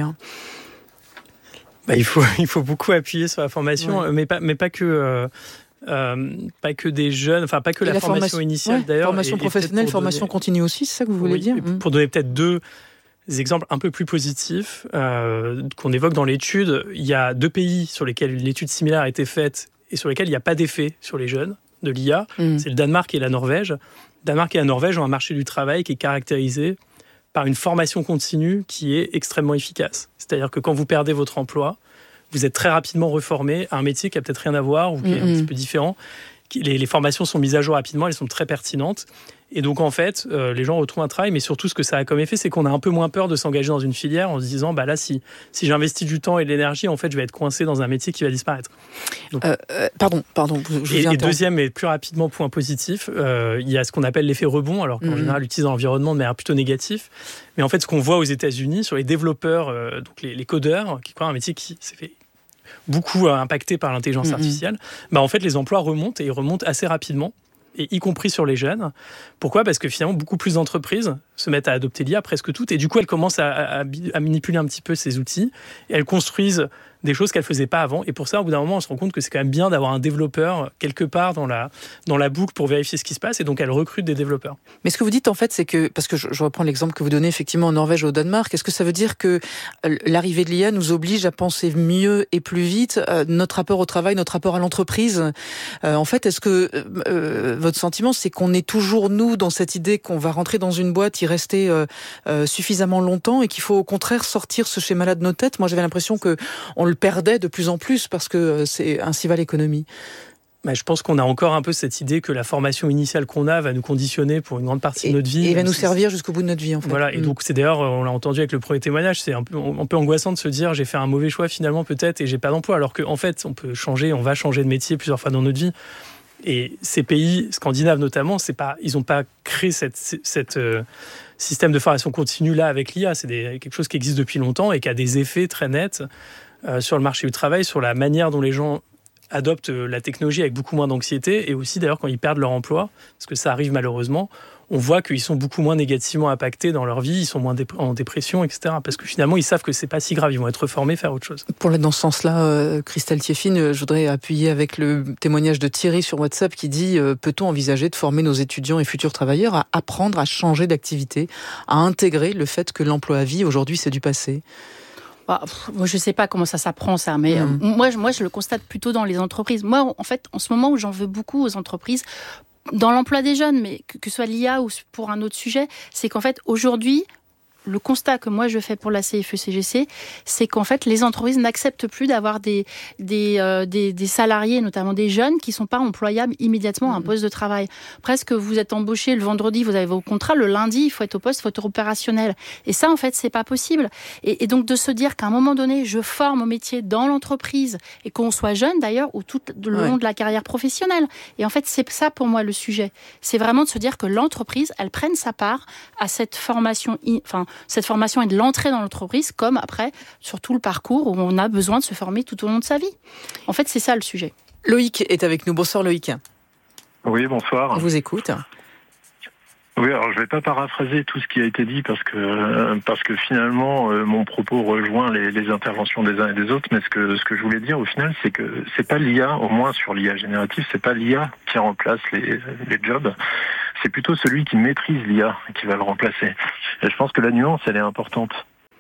Bah, il faut il faut beaucoup appuyer sur la formation, ouais. mais pas mais pas que. Euh... Euh, pas que des jeunes, enfin pas que la, la formation, formation initiale ouais, d'ailleurs. Formation et, professionnelle, et formation donner... continue aussi, c'est ça que vous voulez oui, dire mmh. Pour donner peut-être deux exemples un peu plus positifs euh, qu'on évoque dans l'étude, il y a deux pays sur lesquels l'étude similaire a été faite et sur lesquels il n'y a pas d'effet sur les jeunes de l'I A. Mmh. C'est le Danemark et la Norvège. Le Danemark et la Norvège ont un marché du travail qui est caractérisé par une formation continue qui est extrêmement efficace. C'est-à-dire que quand vous perdez votre emploi, vous êtes très rapidement reformé à un métier qui a peut-être rien à voir ou qui est un petit peu différent. Les, les formations sont mises à jour rapidement, elles sont très pertinentes. Et donc, en fait, euh, les gens retrouvent un travail, mais surtout, ce que ça a comme effet, c'est qu'on a un peu moins peur de s'engager dans une filière en se disant, bah là, si, si j'investis du temps et de l'énergie, en fait, je vais être coincé dans un métier qui va disparaître. Donc, euh, euh, pardon, pardon. Je et, et deuxième et plus rapidement, point positif, euh, il y a ce qu'on appelle l'effet rebond, alors qu'en mmh. général, l'utilise dans l'environnement de manière plutôt négative. Mais en fait, ce qu'on voit aux États-Unis sur les développeurs, euh, donc les, les codeurs, qui croient un métier qui s'est fait beaucoup impacté par l'intelligence mmh. artificielle, bah en fait, les emplois remontent et ils remontent assez rapidement. Et y compris sur les jeunes. Pourquoi ? Parce que finalement, beaucoup plus d'entreprises se mettent à adopter l'I A, presque toutes, et du coup, elles commencent à, à, à manipuler un petit peu ces outils, et elles construisent des choses qu'elles ne faisaient pas avant. Et pour ça, au bout d'un moment, on se rend compte que c'est quand même bien d'avoir un développeur quelque part dans la, dans la boucle pour vérifier ce qui se passe, et donc elles recrutent des développeurs. Mais ce que vous dites, en fait, c'est que, parce que je, je reprends l'exemple que vous donnez effectivement en Norvège ou au Danemark, est-ce que ça veut dire que l'arrivée de l'I A nous oblige à penser mieux et plus vite euh, notre rapport au travail, notre rapport à l'entreprise euh, En fait, est-ce que euh, votre sentiment, c'est qu'on est toujours, nous, dans cette idée qu'on va rentrer dans une boîte, y rester euh, euh, suffisamment longtemps, et qu'il faut au contraire sortir ce schéma-là de nos têtes ? Moi, j'avais l'impression que on le perdait de plus en plus parce que c'est ainsi va l'économie. Bah, je pense qu'on a encore un peu cette idée que la formation initiale qu'on a va nous conditionner pour une grande partie et, de notre vie. Et va nous servir jusqu'au bout de notre vie, en fait. Voilà, et mmh. donc c'est d'ailleurs, on l'a entendu avec le premier témoignage, c'est un peu, un peu angoissant de se dire j'ai fait un mauvais choix finalement peut-être et j'ai pas d'emploi, alors qu'en fait on peut changer, on va changer de métier plusieurs fois dans notre vie. Et ces pays scandinaves notamment, c'est pas, ils n'ont pas créé cette, cette euh, système de formation continue là avec l'I A, c'est des, quelque chose qui existe depuis longtemps et qui a des effets très nets Euh, sur le marché du travail, sur la manière dont les gens adoptent la technologie avec beaucoup moins d'anxiété, et aussi d'ailleurs quand ils perdent leur emploi, parce que ça arrive malheureusement, on voit qu'ils sont beaucoup moins négativement impactés dans leur vie, ils sont moins dép- en dépression, et cetera. Parce que finalement, ils savent que c'est pas si grave, ils vont être formés, faire autre chose. Pour aller dans ce sens-là, euh, Christelle Thieffine, je voudrais appuyer avec le témoignage de Thierry sur WhatsApp qui dit euh, peut-on envisager de former nos étudiants et futurs travailleurs à apprendre à changer d'activité, à intégrer le fait que l'emploi à vie, aujourd'hui, c'est du passé ? Bah, pff, moi, je ne sais pas comment ça s'apprend, ça, mais mmh. euh, moi, je, moi, je le constate plutôt dans les entreprises. Moi, en fait, en ce moment où j'en veux beaucoup aux entreprises, dans l'emploi des jeunes, mais que, que ce soit l'I A ou pour un autre sujet, c'est qu'en fait, aujourd'hui, le constat que moi je fais pour la C F E C G C, c'est qu'en fait les entreprises n'acceptent plus d'avoir des des, euh, des des salariés, notamment des jeunes, qui sont pas employables immédiatement à un poste de travail. Presque vous êtes embauché le vendredi, vous avez vos contrats, le lundi il faut être au poste, il faut être opérationnel. Et ça en fait c'est pas possible. Et, et donc de se dire qu'à un moment donné je forme au métier dans l'entreprise et qu'on soit jeune d'ailleurs ou tout le long ouais. de la carrière professionnelle. Et en fait c'est ça pour moi le sujet. C'est vraiment de se dire que l'entreprise elle prenne sa part à cette formation, enfin cette formation et de l'entrée dans l'entreprise, comme après, sur tout le parcours où on a besoin de se former tout au long de sa vie. En fait, c'est ça le sujet. Loïc est avec nous. Bonsoir Loïc. Oui, bonsoir. On vous écoute. Oui, alors je ne vais pas paraphraser tout ce qui a été dit parce que parce que finalement euh, mon propos rejoint les, les interventions des uns et des autres, mais ce que ce que je voulais dire au final, c'est que c'est pas l'I A, au moins sur l'I A générative, c'est pas l'I A qui remplace les les jobs, c'est plutôt celui qui maîtrise l'I A qui va le remplacer. Et je pense que la nuance, elle est importante.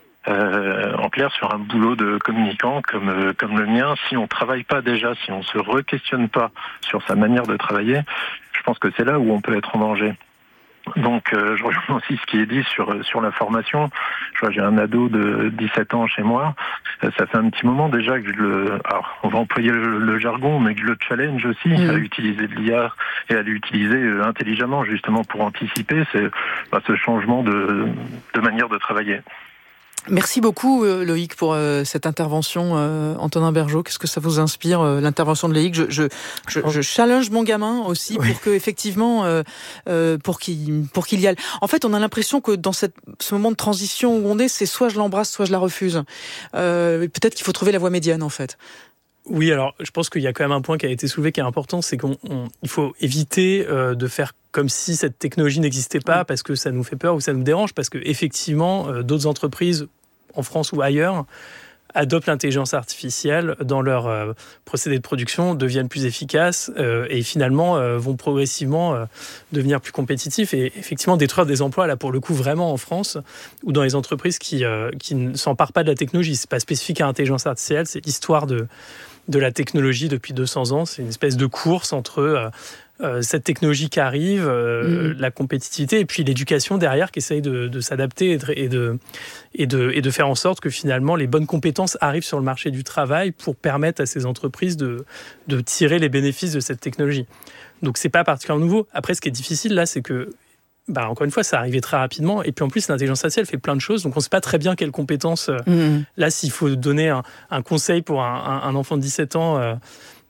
Euh, en clair, sur un boulot de communicant comme euh, comme le mien, si on travaille pas déjà, si on se re-questionne pas sur sa manière de travailler, je pense que c'est là où on peut être en danger. Donc, euh, je rejoins aussi ce qui est dit sur sur la formation. Je vois, j'ai un ado de dix-sept ans chez moi. Euh, ça fait un petit moment déjà que je le, alors on va employer le, le jargon, mais que je le challenge aussi mmh. à utiliser de l'I A et à l'utiliser euh, intelligemment, justement pour anticiper c'est, bah, ce changement de de manière de travailler. Merci beaucoup euh, Loïc pour euh, cette intervention. euh, Antonin Bergeaud, qu'est-ce que ça vous inspire euh, l'intervention de Loïc? Je, je, je, je challenge mon gamin aussi oui. pour que effectivement euh, euh, pour qu'il pour qu'il y aille. En fait, on a l'impression que dans cette, ce moment de transition où on est, c'est soit je l'embrasse, soit je la refuse. Euh, peut-être qu'il faut trouver la voie médiane en fait. Oui, alors je pense qu'il y a quand même un point qui a été soulevé qui est important, c'est qu'on on, il faut éviter euh, de faire comme si cette technologie n'existait pas parce que ça nous fait peur ou ça nous dérange, parce que effectivement euh, d'autres entreprises en France ou ailleurs adoptent l'intelligence artificielle dans leur euh, procédé de production, deviennent plus efficaces euh, et finalement euh, vont progressivement euh, devenir plus compétitifs et effectivement détruire des emplois, là pour le coup vraiment en France ou dans les entreprises qui, euh, qui ne s'emparent pas de la technologie. C'est pas spécifique à l'intelligence artificielle, c'est l'histoire de, de la technologie depuis deux cents ans. C'est une espèce de course entre euh, euh, cette technologie qui arrive, euh, mmh. la compétitivité et puis l'éducation derrière qui essaye de, de s'adapter et de, et, de, et, de, et de faire en sorte que finalement les bonnes compétences arrivent sur le marché du travail pour permettre à ces entreprises de, de tirer les bénéfices de cette technologie. Donc c'est pas particulièrement nouveau. Après, ce qui est difficile là, c'est que bah, encore une fois, ça arrivait très rapidement. Et puis en plus, l'intelligence artificielle fait plein de choses. Donc on ne sait pas très bien quelles compétences. Euh, mmh. Là, s'il faut donner un, un conseil pour un, un, un enfant de dix-sept ans, euh,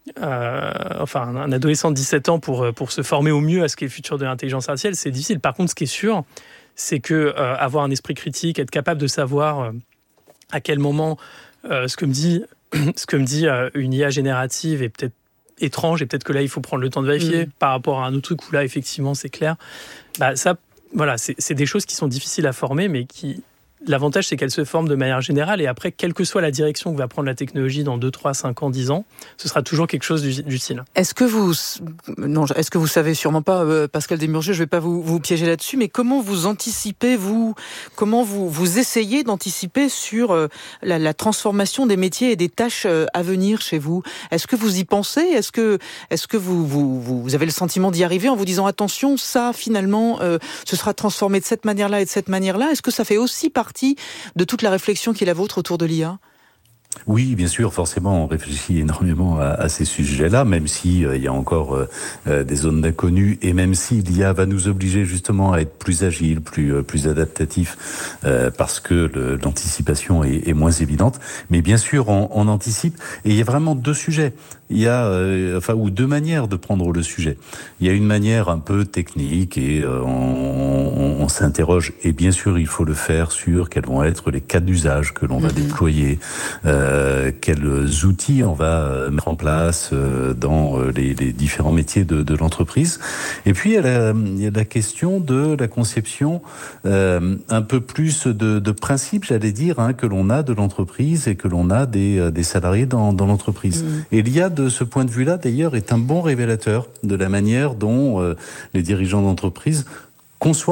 euh, enfin un adolescent de dix-sept ans pour, pour se former au mieux à ce qu'est le futur de l'intelligence artificielle, c'est difficile. Par contre, ce qui est sûr, c'est que euh, avoir un esprit critique, être capable de savoir euh, à quel moment euh, ce que me dit, ce que me dit euh, une I A générative est peut-être étrange et peut-être que là il faut prendre le temps de vérifier mmh. par rapport à un autre truc où là effectivement c'est clair. Bah ça, voilà, c'est, c'est des choses qui sont difficiles à former, mais qui l'avantage c'est qu'elles se forment de manière générale et après quelle que soit la direction que va prendre la technologie dans deux, trois, cinq ans, dix ans, ce sera toujours quelque chose d'utile. Est-ce que vous non, est-ce que vous savez sûrement pas euh, Pascal Desmurgieux, je vais pas vous vous piéger là-dessus, mais comment vous anticipez vous comment vous vous essayez d'anticiper sur euh, la, la transformation des métiers et des tâches euh, à venir chez vous? Est-ce que vous y pensez? Est-ce que est-ce que vous vous vous avez le sentiment d'y arriver en vous disant attention, ça finalement euh, ce sera transformé de cette manière-là et de cette manière-là? Est-ce que ça fait aussi partie de toute la réflexion qui est la vôtre autour de l'I A? Oui, bien sûr, forcément, on réfléchit énormément à, à ces sujets-là, même si euh, il y a encore euh, des zones d'inconnu, et même si l'I A va nous obliger justement à être plus agile, plus euh, plus adaptatif, euh, parce que le, l'anticipation est, est moins évidente. Mais bien sûr, on, on anticipe, et il y a vraiment deux sujets. Il y a, euh, enfin, ou deux manières de prendre le sujet. Il y a une manière un peu technique et euh, on, on, on s'interroge. Et bien sûr, il faut le faire sur quels vont être les cas d'usage que l'on va mmh. déployer, euh, quels outils on va mettre en place euh, dans les, les différents métiers de, de l'entreprise. Et puis il y a la, il y a la question de la conception euh, un peu plus de, de principe, j'allais dire, hein, que l'on a de l'entreprise et que l'on a des, des salariés dans, dans l'entreprise. Mmh. Et il y a de ce point de vue-là, d'ailleurs, est un bon révélateur de la manière dont euh, les dirigeants d'entreprise conçoivent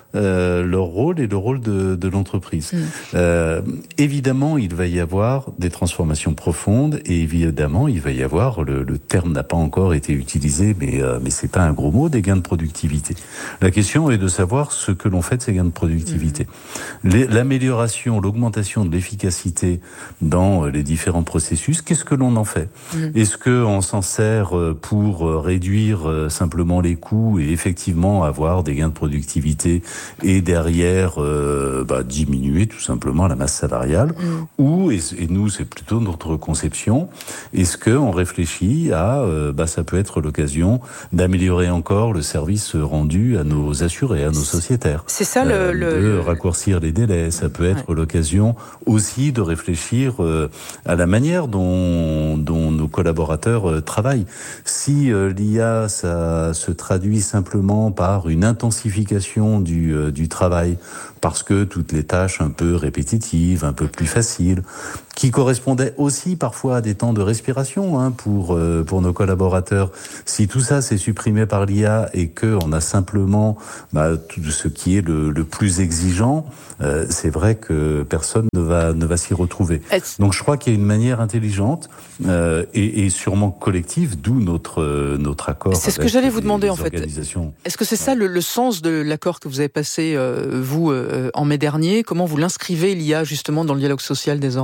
euh, leur rôle et le rôle de, de l'entreprise. Mmh. Euh, évidemment, il va y avoir des transformations profondes et évidemment, il va y avoir, le, le terme n'a pas encore été utilisé, mais, euh, mais c'est pas un gros mot, des gains de productivité. La question est de savoir ce que l'on fait de ces gains de productivité. Mmh. Les, l'amélioration, l'augmentation de l'efficacité dans les différents processus, qu'est-ce que l'on en fait ? Mmh. Est-ce qu'on s'en sert pour réduire simplement les coûts et effectivement avoir des gains de productivité et derrière euh, bah, diminuer tout simplement la masse salariale mmh. ou, et, et nous c'est plutôt notre conception, est-ce qu'on réfléchit à, euh, bah, ça peut être l'occasion d'améliorer encore le service rendu à nos assurés, à nos sociétaires. C'est ça le... Euh, le... de raccourcir les délais, ça peut être ouais. l'occasion aussi de réfléchir euh, à la manière dont, dont nos collaborateurs euh, travaillent. Si euh, l'I A, ça se traduit simplement par une intensification du, euh, du travail, parce que toutes les tâches un peu répétitives, un peu plus faciles, qui correspondaient aussi parfois à des temps de respiration hein, pour euh, pour nos collaborateurs. Si tout ça c'est supprimé par l'I A et que on a simplement bah, tout ce qui est le, le plus exigeant, euh, c'est vrai que personne ne va ne va s'y retrouver. Est-ce... Donc je crois qu'il y a une manière intelligente euh, et, et sûrement collective, d'où notre euh, notre accord. C'est ce que j'allais vous demander en fait. Est-ce que c'est ça le, le sens de l'accord que vous avez passé euh, vous euh, en mai dernier ? Comment vous l'inscrivez l'I A justement dans le dialogue social désormais ?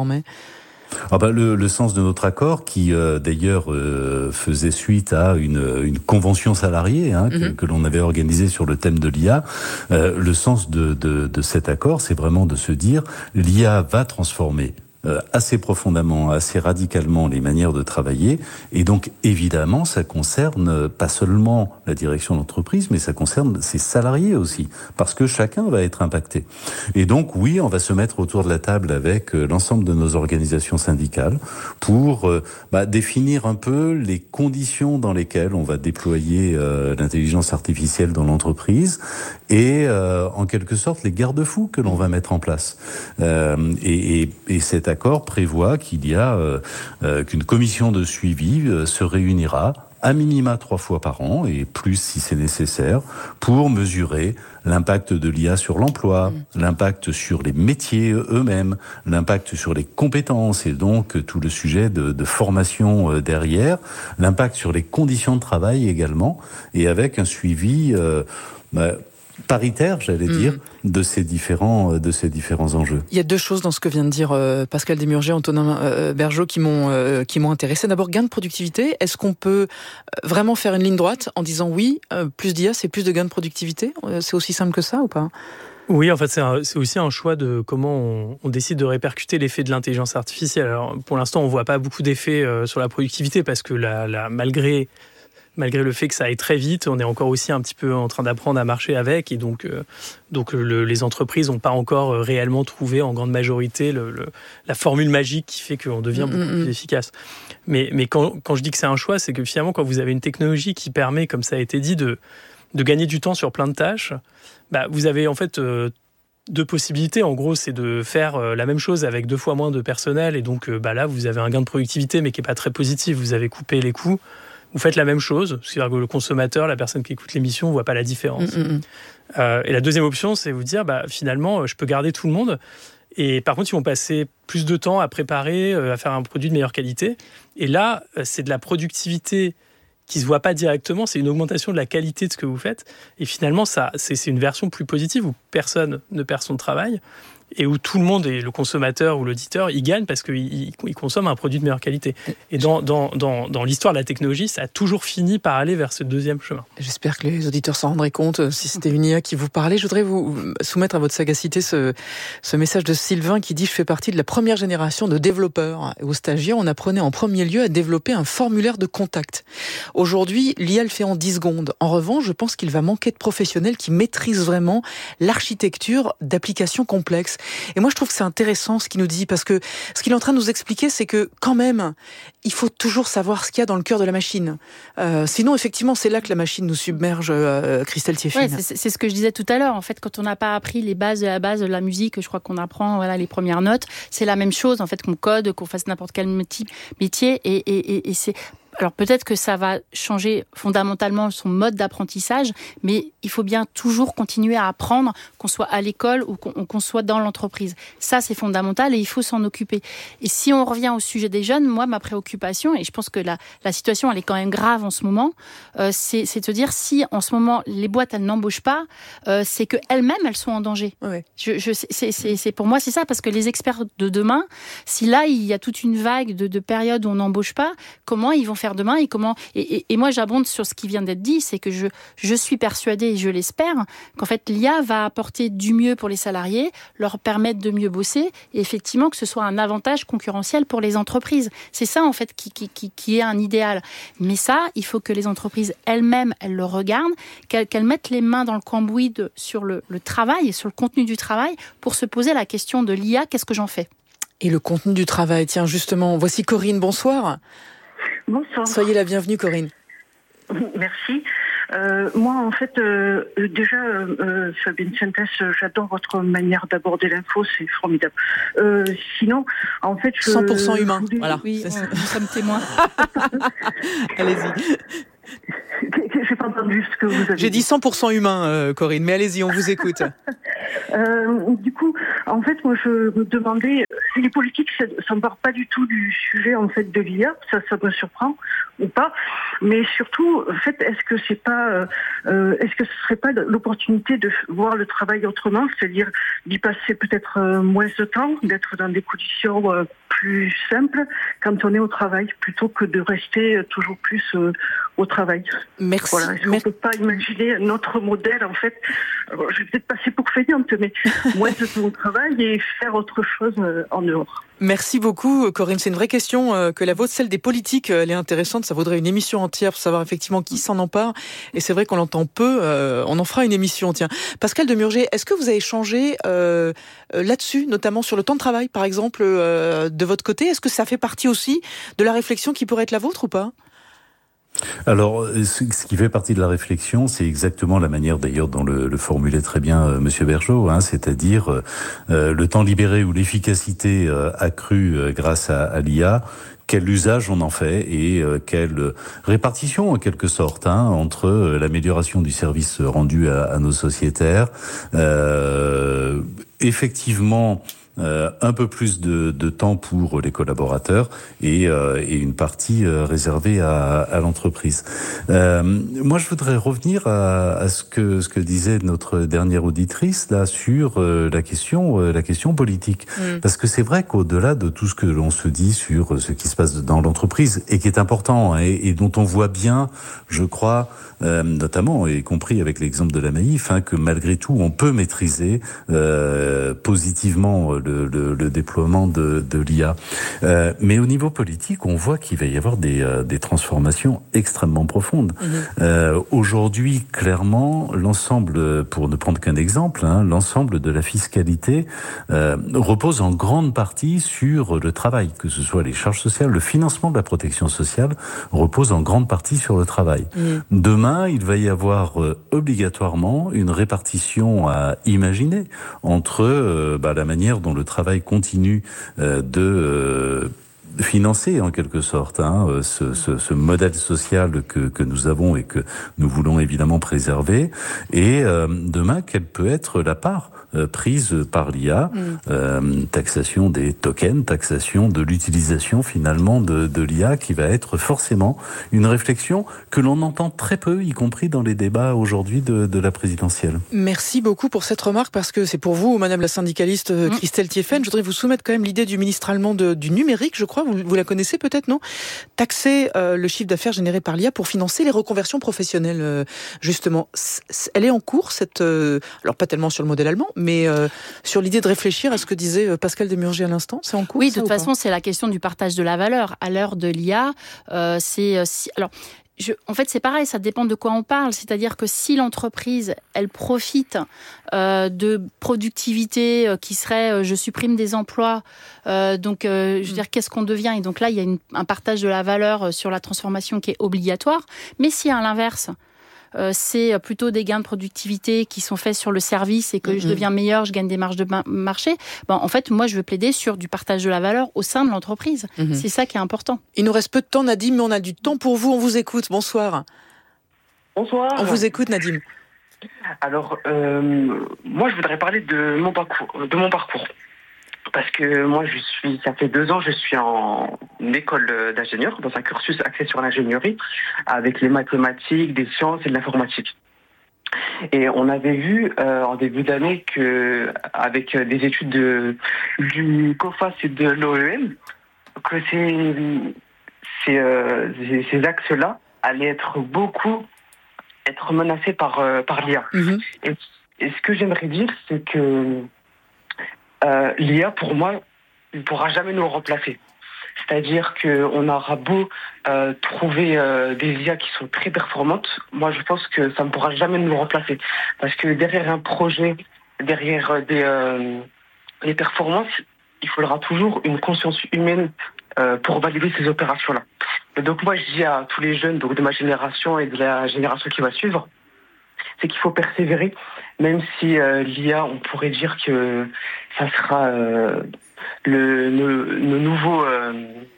Ah bah le, le sens de notre accord, qui euh, d'ailleurs euh, faisait suite à une, une convention salariée hein, que, mm-hmm. que l'on avait organisée sur le thème de l'I A, euh, le sens de, de, de cet accord, c'est vraiment de se dire l'I A va transformer assez profondément, assez radicalement les manières de travailler. Et donc, évidemment, ça concerne pas seulement la direction d'entreprise, mais ça concerne ses salariés aussi, parce que chacun va être impacté. Et donc, oui, on va se mettre autour de la table avec l'ensemble de nos organisations syndicales pour bah, définir un peu les conditions dans lesquelles on va déployer euh, l'intelligence artificielle dans l'entreprise et, euh, en quelque sorte, les garde-fous que l'on va mettre en place. Euh, et, et, et cet accord prévoit qu'il y a euh, euh, qu'une commission de suivi euh, se réunira à minima trois fois par an et plus si c'est nécessaire pour mesurer l'impact de l'I A sur l'emploi, mmh. l'impact sur les métiers eux-mêmes, l'impact sur les compétences et donc tout le sujet de, de formation euh, derrière, l'impact sur les conditions de travail également et avec un suivi euh, bah, paritaire, j'allais mmh. dire, de ces différents de ces différents enjeux. Il y a deux choses dans ce que vient de dire euh, Pascal Desmurger, Antonin euh, Bergeaud qui m'ont euh, qui m'ont intéressé. D'abord, gain de productivité. Est-ce qu'on peut vraiment faire une ligne droite en disant oui, euh, plus d'I A, c'est plus de gain de productivité ? C'est aussi simple que ça ou pas ? Oui, en fait, c'est, un, c'est aussi un choix de comment on, on décide de répercuter l'effet de l'intelligence artificielle. Alors, pour l'instant, on voit pas beaucoup d'effets euh, sur la productivité parce que la, la malgré Malgré le fait que ça aille très vite, on est encore aussi un petit peu en train d'apprendre à marcher avec. Et donc, euh, donc le, les entreprises n'ont pas encore réellement trouvé, en grande majorité, le, le, la formule magique qui fait qu'on devient beaucoup mmh. plus efficace. Mais, mais quand, quand je dis que c'est un choix, c'est que finalement, quand vous avez une technologie qui permet, comme ça a été dit, de, de gagner du temps sur plein de tâches, bah, vous avez en fait euh, deux possibilités. En gros, c'est de faire euh, la même chose avec deux fois moins de personnel. Et donc euh, bah, là, vous avez un gain de productivité, mais qui n'est pas très positif. Vous avez coupé les coûts. Vous faites la même chose, c'est-à-dire que le consommateur, la personne qui écoute l'émission, ne voit pas la différence. Mmh. Euh, et la deuxième option, c'est vous dire, bah, finalement, je peux garder tout le monde. Et par contre, ils vont passer plus de temps à préparer, à faire un produit de meilleure qualité. Et là, c'est de la productivité qui ne se voit pas directement, c'est une augmentation de la qualité de ce que vous faites. Et finalement, ça, c'est, c'est une version plus positive où personne ne perd son travail. Et où tout le monde, et le consommateur ou l'auditeur, il gagne parce qu'il il consomme un produit de meilleure qualité. Et dans, dans, dans, dans l'histoire de la technologie, ça a toujours fini par aller vers ce deuxième chemin. J'espère que les auditeurs s'en rendraient compte si c'était une I A qui vous parlait. Je voudrais vous soumettre à votre sagacité ce, ce message de Sylvain qui dit « Je fais partie de la première génération de développeurs. Aux stagiaires, on apprenait en premier lieu à développer un formulaire de contact. Aujourd'hui, l'I A le fait en dix secondes. En revanche, je pense qu'il va manquer de professionnels qui maîtrisent vraiment l'architecture d'applications complexes. » Et moi, je trouve que c'est intéressant ce qu'il nous dit, parce que ce qu'il est en train de nous expliquer, c'est que quand même, il faut toujours savoir ce qu'il y a dans le cœur de la machine. Euh, sinon, effectivement, c'est là que la machine nous submerge, euh, Christelle Thieffine. Ouais, c'est, c'est ce que je disais tout à l'heure. En fait, quand on n'a pas appris les bases de la base de la musique, je crois qu'on apprend voilà, les premières notes. C'est la même chose, en fait, qu'on code, qu'on fasse n'importe quel métier. Et, et, et, et c'est... alors peut-être que ça va changer fondamentalement son mode d'apprentissage, mais il faut bien toujours continuer à apprendre, qu'on soit à l'école ou qu'on, qu'on soit dans l'entreprise. Ça, c'est fondamental et il faut s'en occuper. Et si on revient au sujet des jeunes, moi, ma préoccupation, et je pense que la, la situation, elle est quand même grave en ce moment, euh, c'est, c'est de se dire si en ce moment, les boîtes, elles n'embauchent pas, euh, c'est qu'elles-mêmes, elles sont en danger. Ouais. Je, je, c'est, c'est, c'est, pour moi, c'est ça, parce que les experts de demain, si là, il y a toute une vague de, de périodes où on n'embauche pas, comment ils vont faire demain et comment et, et, et moi, j'abonde sur ce qui vient d'être dit, c'est que je, je suis persuadée, et je l'espère, qu'en fait, l'I A va apporter du mieux pour les salariés, leur permettre de mieux bosser, et effectivement, que ce soit un avantage concurrentiel pour les entreprises. C'est ça, en fait, qui, qui, qui, qui est un idéal. Mais ça, il faut que les entreprises elles-mêmes, elles le regardent, qu'elles, qu'elles mettent les mains dans le cambouis de, sur le, le travail et sur le contenu du travail pour se poser la question de l'I A, qu'est-ce que j'en fais ? Et le contenu du travail, tiens, justement, voici Corinne, bonsoir. Bonsoir. Soyez la bienvenue, Corinne. Merci. Euh, moi, en fait, euh, déjà, euh, Fabienne Sintès, j'adore votre manière d'aborder l'info, c'est formidable. Euh, sinon, en fait... Je, cent pour cent humain, voulais... voilà. Oui, nous sommes témoins. Allez-y. J'ai pas entendu ce que vous avez dit. J'ai dit cent pour cent humain, euh, Corinne, mais allez-y, on vous écoute. euh, du coup, en fait, moi, je me demandais, les politiques ne s'emparent pas du tout du sujet, en fait, de l'I A, ça, ça me surprend, ou pas, mais surtout, en fait, est-ce que c'est pas, euh, est-ce que ce serait pas l'opportunité de voir le travail autrement, c'est-à-dire d'y passer peut-être euh, moins de temps, d'être dans des conditions euh, plus simples quand on est au travail, plutôt que de rester toujours plus euh, au travail. Merci. Voilà. Est-ce qu'on ne peut pas imaginer notre modèle, en fait, alors, je vais peut-être passer pour feignante, mais moins de temps au travail et faire autre chose euh, en dehors. Merci beaucoup, Corinne. C'est une vraie question euh, que la vôtre, celle des politiques, elle est intéressante. Ça vaudrait une émission entière pour savoir effectivement qui s'en empare. Et c'est vrai qu'on l'entend peu. Euh, on en fera une émission, tiens. Pascal Demurger, est-ce que vous avez changé euh, là-dessus, notamment sur le temps de travail, par exemple, euh, de votre côté ? Est-ce que ça fait partie aussi de la réflexion qui pourrait être la vôtre ou pas ? Alors, ce qui fait partie de la réflexion, c'est exactement la manière d'ailleurs dont le, le formulait très bien euh, Monsieur Bergeau, hein, c'est-à-dire euh, le temps libéré ou l'efficacité euh, accrue euh, grâce à, à l'I A. Quel usage on en fait et euh, quelle répartition en quelque sorte hein, entre euh, l'amélioration du service rendu à, à nos sociétaires, euh, effectivement. Euh, un peu plus de, de temps pour les collaborateurs et, euh, et une partie euh, réservée à, à l'entreprise. Euh, moi, je voudrais revenir à, à ce que ce que disait notre dernière auditrice là sur euh, la question euh, la question politique, mmh. parce que c'est vrai qu'au-delà de tout ce que l'on se dit sur ce qui se passe dans l'entreprise et qui est important et, et dont on voit bien, je crois, euh, notamment y compris avec l'exemple de la Maïf, hein, que malgré tout, on peut maîtriser euh, positivement Le, le, le déploiement de, de l'I A. Euh, mais au niveau politique, on voit qu'il va y avoir des, euh, des transformations extrêmement profondes. Mmh. Euh, aujourd'hui, clairement, l'ensemble, pour ne prendre qu'un exemple, hein, l'ensemble de la fiscalité euh, repose en grande partie sur le travail, que ce soit les charges sociales, le financement de la protection sociale repose en grande partie sur le travail. Mmh. Demain, il va y avoir euh, obligatoirement une répartition à imaginer entre euh, bah, la manière dont le travail continue euh, de euh, financer en quelque sorte hein, ce, ce, ce modèle social que, que nous avons et que nous voulons évidemment préserver. Et euh, demain, quelle peut être la part euh, prise par l'I A, mm. euh, taxation des tokens, taxation de l'utilisation finalement de, de l'I A, qui va être forcément une réflexion que l'on entend très peu, y compris dans les débats aujourd'hui de, de la présidentielle. Merci beaucoup pour cette remarque, parce que c'est pour vous, Madame la syndicaliste mm. Christelle Thieffen. Je voudrais vous soumettre quand même l'idée du ministre allemand de, du numérique, je crois. Vous, vous la connaissez peut-être, non ? Taxer euh, le chiffre d'affaires généré par l'I A pour financer les reconversions professionnelles, euh, justement. C- elle est en cours, cette, euh, alors pas tellement sur le modèle allemand, mais euh, sur l'idée de réfléchir à ce que disait Pascal Demurger à l'instant. C'est en cours. Oui, de toute façon, c'est la question du partage de la valeur. À l'heure de l'I A, euh, c'est... Si, alors, Je, en fait, c'est pareil, ça dépend de quoi on parle. C'est-à-dire que si l'entreprise, elle profite euh, de productivité euh, qui serait euh, je supprime des emplois, euh, donc euh, je veux dire, qu'est-ce qu'on devient ? Et donc là, il y a une, un partage de la valeur sur la transformation qui est obligatoire. Mais si à l'inverse, euh, c'est plutôt des gains de productivité qui sont faits sur le service et que mmh. je deviens meilleur, je gagne des marges de marché, ben, en fait, moi, je veux plaider sur du partage de la valeur au sein de l'entreprise. Mmh. C'est ça qui est important. Il nous reste peu de temps, Nadim, mais on a du temps pour vous. On vous écoute. Bonsoir. Bonsoir. On vous écoute, Nadim. Alors, euh, moi, je voudrais parler de mon parcours, de mon parcours. Parce que moi, je suis, ça fait deux ans, je suis en école d'ingénieur, dans un cursus axé sur l'ingénierie, avec les mathématiques, des sciences et de l'informatique. Et on avait vu euh, en début d'année que, avec des études de, du COFAS et de l'O E M, que ces, ces, euh, ces axes-là allaient être beaucoup être menacés par, euh, par l'I A. Mm-hmm. Et, et ce que j'aimerais dire, c'est que Euh, l'I A, pour moi, ne pourra jamais nous remplacer. C'est-à-dire qu'on aura beau euh, trouver euh, des I A qui sont très performantes, moi je pense que ça ne pourra jamais nous remplacer. Parce que derrière un projet, derrière des, euh, des performances, il faudra toujours une conscience humaine euh, pour valider ces opérations-là. Et donc moi je dis à tous les jeunes donc de ma génération et de la génération qui va suivre, c'est qu'il faut persévérer, même si euh, l'I A, on pourrait dire que ça sera euh, le, le, le nouveau, euh,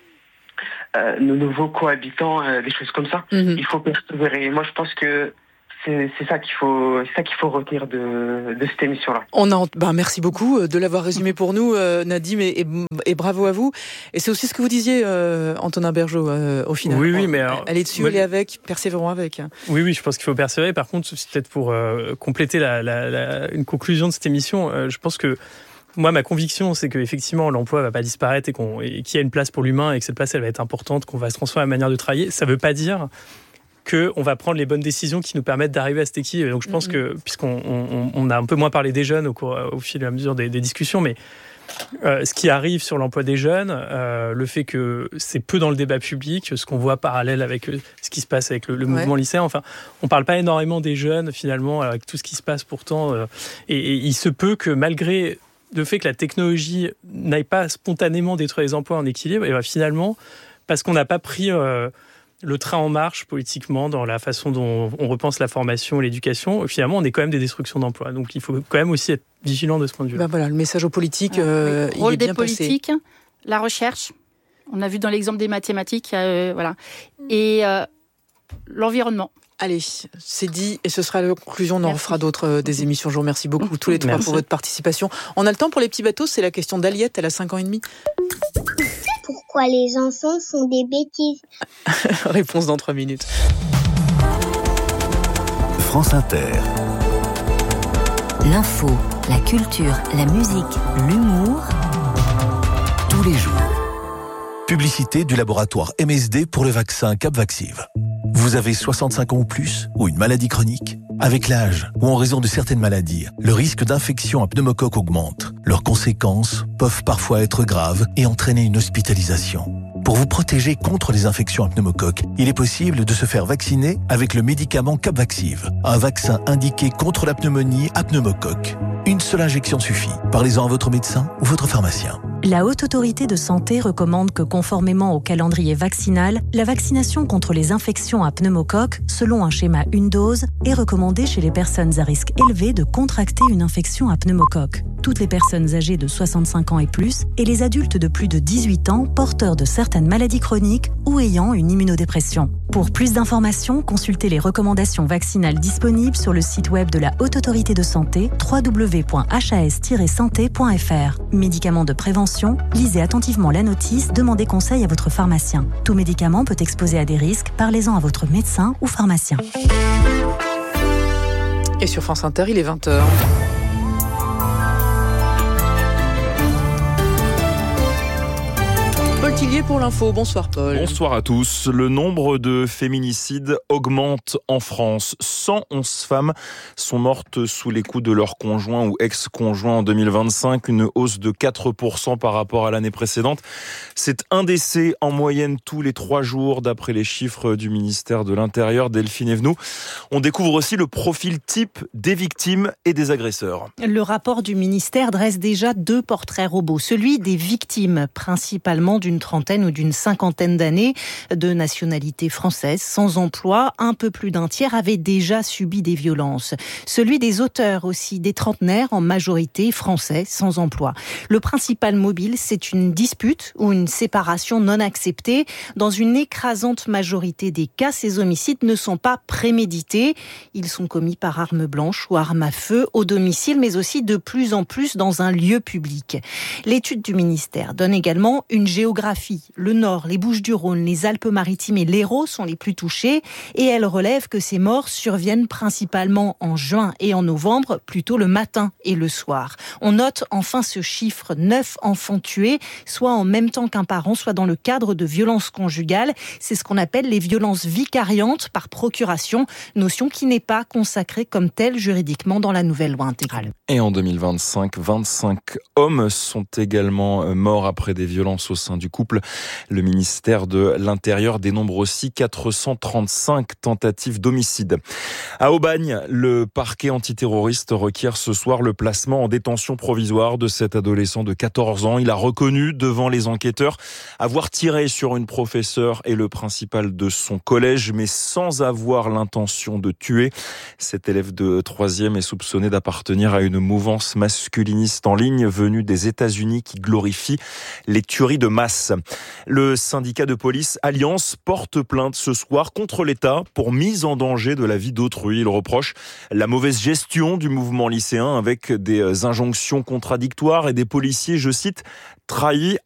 euh, nos nouveaux cohabitants, euh, des choses comme ça. Mm-hmm. Il faut persévérer. Et moi, je pense que c'est, c'est ça qu'il faut, c'est ça qu'il faut retenir de, de cette émission-là. On a, ben merci beaucoup de l'avoir résumé pour nous, euh, Nadim, et, et, et bravo à vous. Et c'est aussi ce que vous disiez, euh, Antonin Bergeaud, euh, au final. Oui, oui, mais alors, allez dessus, moi, allez avec, persévérons avec. Oui, oui, je pense qu'il faut persévérer. Par contre, c'est peut-être pour euh, compléter la, la, la, une conclusion de cette émission, euh, je pense que moi, ma conviction, c'est qu'effectivement, l'emploi ne va pas disparaître et, qu'on, et qu'il y a une place pour l'humain et que cette place, elle va être importante, qu'on va se transformer la manière de travailler. Ça ne veut pas dire qu'on va prendre les bonnes décisions qui nous permettent d'arriver à cet équilibre. Donc je pense que, puisqu'on on, on a un peu moins parlé des jeunes au, cours, au fil et à mesure des, des discussions, mais euh, ce qui arrive sur l'emploi des jeunes, euh, le fait que c'est peu dans le débat public, ce qu'on voit parallèle avec ce qui se passe avec le, le mouvement ouais. lycéen, enfin, on ne parle pas énormément des jeunes, finalement, avec tout ce qui se passe pourtant. Euh, et, et il se peut que malgré le fait que la technologie n'aille pas spontanément détruire les emplois en équilibre, et bien finalement, parce qu'on n'a pas pris... Euh, le train en marche politiquement dans la façon dont on repense la formation et l'éducation, finalement on est quand même des destructions d'emplois. Donc il faut quand même aussi être vigilant de ce point de vue. Ben voilà, le message aux politiques, euh, oui. Rôle il est bien des politiques, passé. La recherche, on a vu dans l'exemple des mathématiques, euh, voilà, et euh, l'environnement. Allez, c'est dit et ce sera la conclusion. On en refera d'autres euh, des émissions. Je vous remercie beaucoup tous les trois Merci. Pour votre participation. On a le temps pour les petits bateaux, c'est la question d'Aliette, elle a cinq ans et demi. Pourquoi les enfants font des bêtises? Réponse dans trois minutes. France Inter. L'info, la culture, la musique, l'humour. Tous les jours. Publicité du laboratoire M S D pour le vaccin Capvaxive. Vous avez soixante-cinq ans ou plus, ou une maladie chronique? Avec l'âge, ou en raison de certaines maladies, le risque d'infection à pneumocoque augmente. Leurs conséquences peuvent parfois être graves et entraîner une hospitalisation. Pour vous protéger contre les infections à pneumocoque, il est possible de se faire vacciner avec le médicament Capvaxive, un vaccin indiqué contre la pneumonie à pneumocoque. Une seule injection suffit. Parlez-en à votre médecin ou votre pharmacien. La Haute Autorité de Santé recommande que, conformément au calendrier vaccinal, la vaccination contre les infections à pneumocoque, selon un schéma une dose, est recommandée chez les personnes à risque élevé de contracter une infection à pneumocoque. Toutes les personnes âgées de soixante-cinq ans et plus et les adultes de plus de dix-huit ans porteurs de certaines maladies chroniques ou ayant une immunodépression. Pour plus d'informations, consultez les recommandations vaccinales disponibles sur le site web de la Haute Autorité de Santé w w w point h a s tiret santé point f r. Médicaments de prévention, lisez attentivement la notice, demandez conseil à votre pharmacien. Tout médicament peut exposer à des risques, parlez-en à votre médecin ou pharmacien. Et sur France Inter, il est vingt heures. Paul Tillier pour l'info. Bonsoir Paul. Bonsoir à tous. Le nombre de féminicides augmente en France. cent onze femmes sont mortes sous les coups de leur conjoint ou ex-conjoint en deux mille vingt-cinq, une hausse de quatre pour cent par rapport à l'année précédente. C'est un décès en moyenne tous les trois jours d'après les chiffres du ministère de l'Intérieur. Delphine Evenou. On découvre aussi le profil type des victimes et des agresseurs. Le rapport du ministère dresse déjà deux portraits robots. Celui des victimes, principalement d'une trentaine ou d'une cinquantaine d'années, de nationalité française, sans emploi. Un peu plus d'un tiers avait déjà subi des violences. Celui des auteurs aussi, des trentenaires en majorité français, sans emploi. Le principal mobile, c'est une dispute ou une séparation non acceptée. Dans une écrasante majorité des cas, ces homicides ne sont pas prémédités. Ils sont commis par arme blanche ou arme à feu au domicile, mais aussi de plus en plus dans un lieu public. L'étude du ministère donne également une géographie. Le Nord, les Bouches-du-Rhône, les Alpes-Maritimes et l'Hérault sont les plus touchés et elle relève que ces morts surviennent principalement en juin et en novembre, plutôt le matin et le soir. On note enfin ce chiffre, neuf enfants tués, soit en même temps qu'un parent, soit dans le cadre de violences conjugales. C'est ce qu'on appelle les violences vicariantes par procuration, notion qui n'est pas consacrée comme telle juridiquement dans la nouvelle loi intégrale. Et en deux mille vingt-cinq, vingt-cinq hommes sont également morts après des violences au sein du couple. Le ministère de l'Intérieur dénombre aussi quatre cent trente-cinq tentatives d'homicide. À Aubagne, le parquet antiterroriste requiert ce soir le placement en détention provisoire de cet adolescent de quatorze ans. Il a reconnu devant les enquêteurs avoir tiré sur une professeure et le principal de son collège, mais sans avoir l'intention de tuer. Cet élève de troisième est soupçonné d'appartenir à une mouvance masculiniste en ligne venue des États-Unis qui glorifie les tueries de masse. Le syndicat de police Alliance porte plainte ce soir contre l'État pour mise en danger de la vie d'autrui. Il reproche la mauvaise gestion du mouvement lycéen avec des injonctions contradictoires et des policiers, je cite, trahis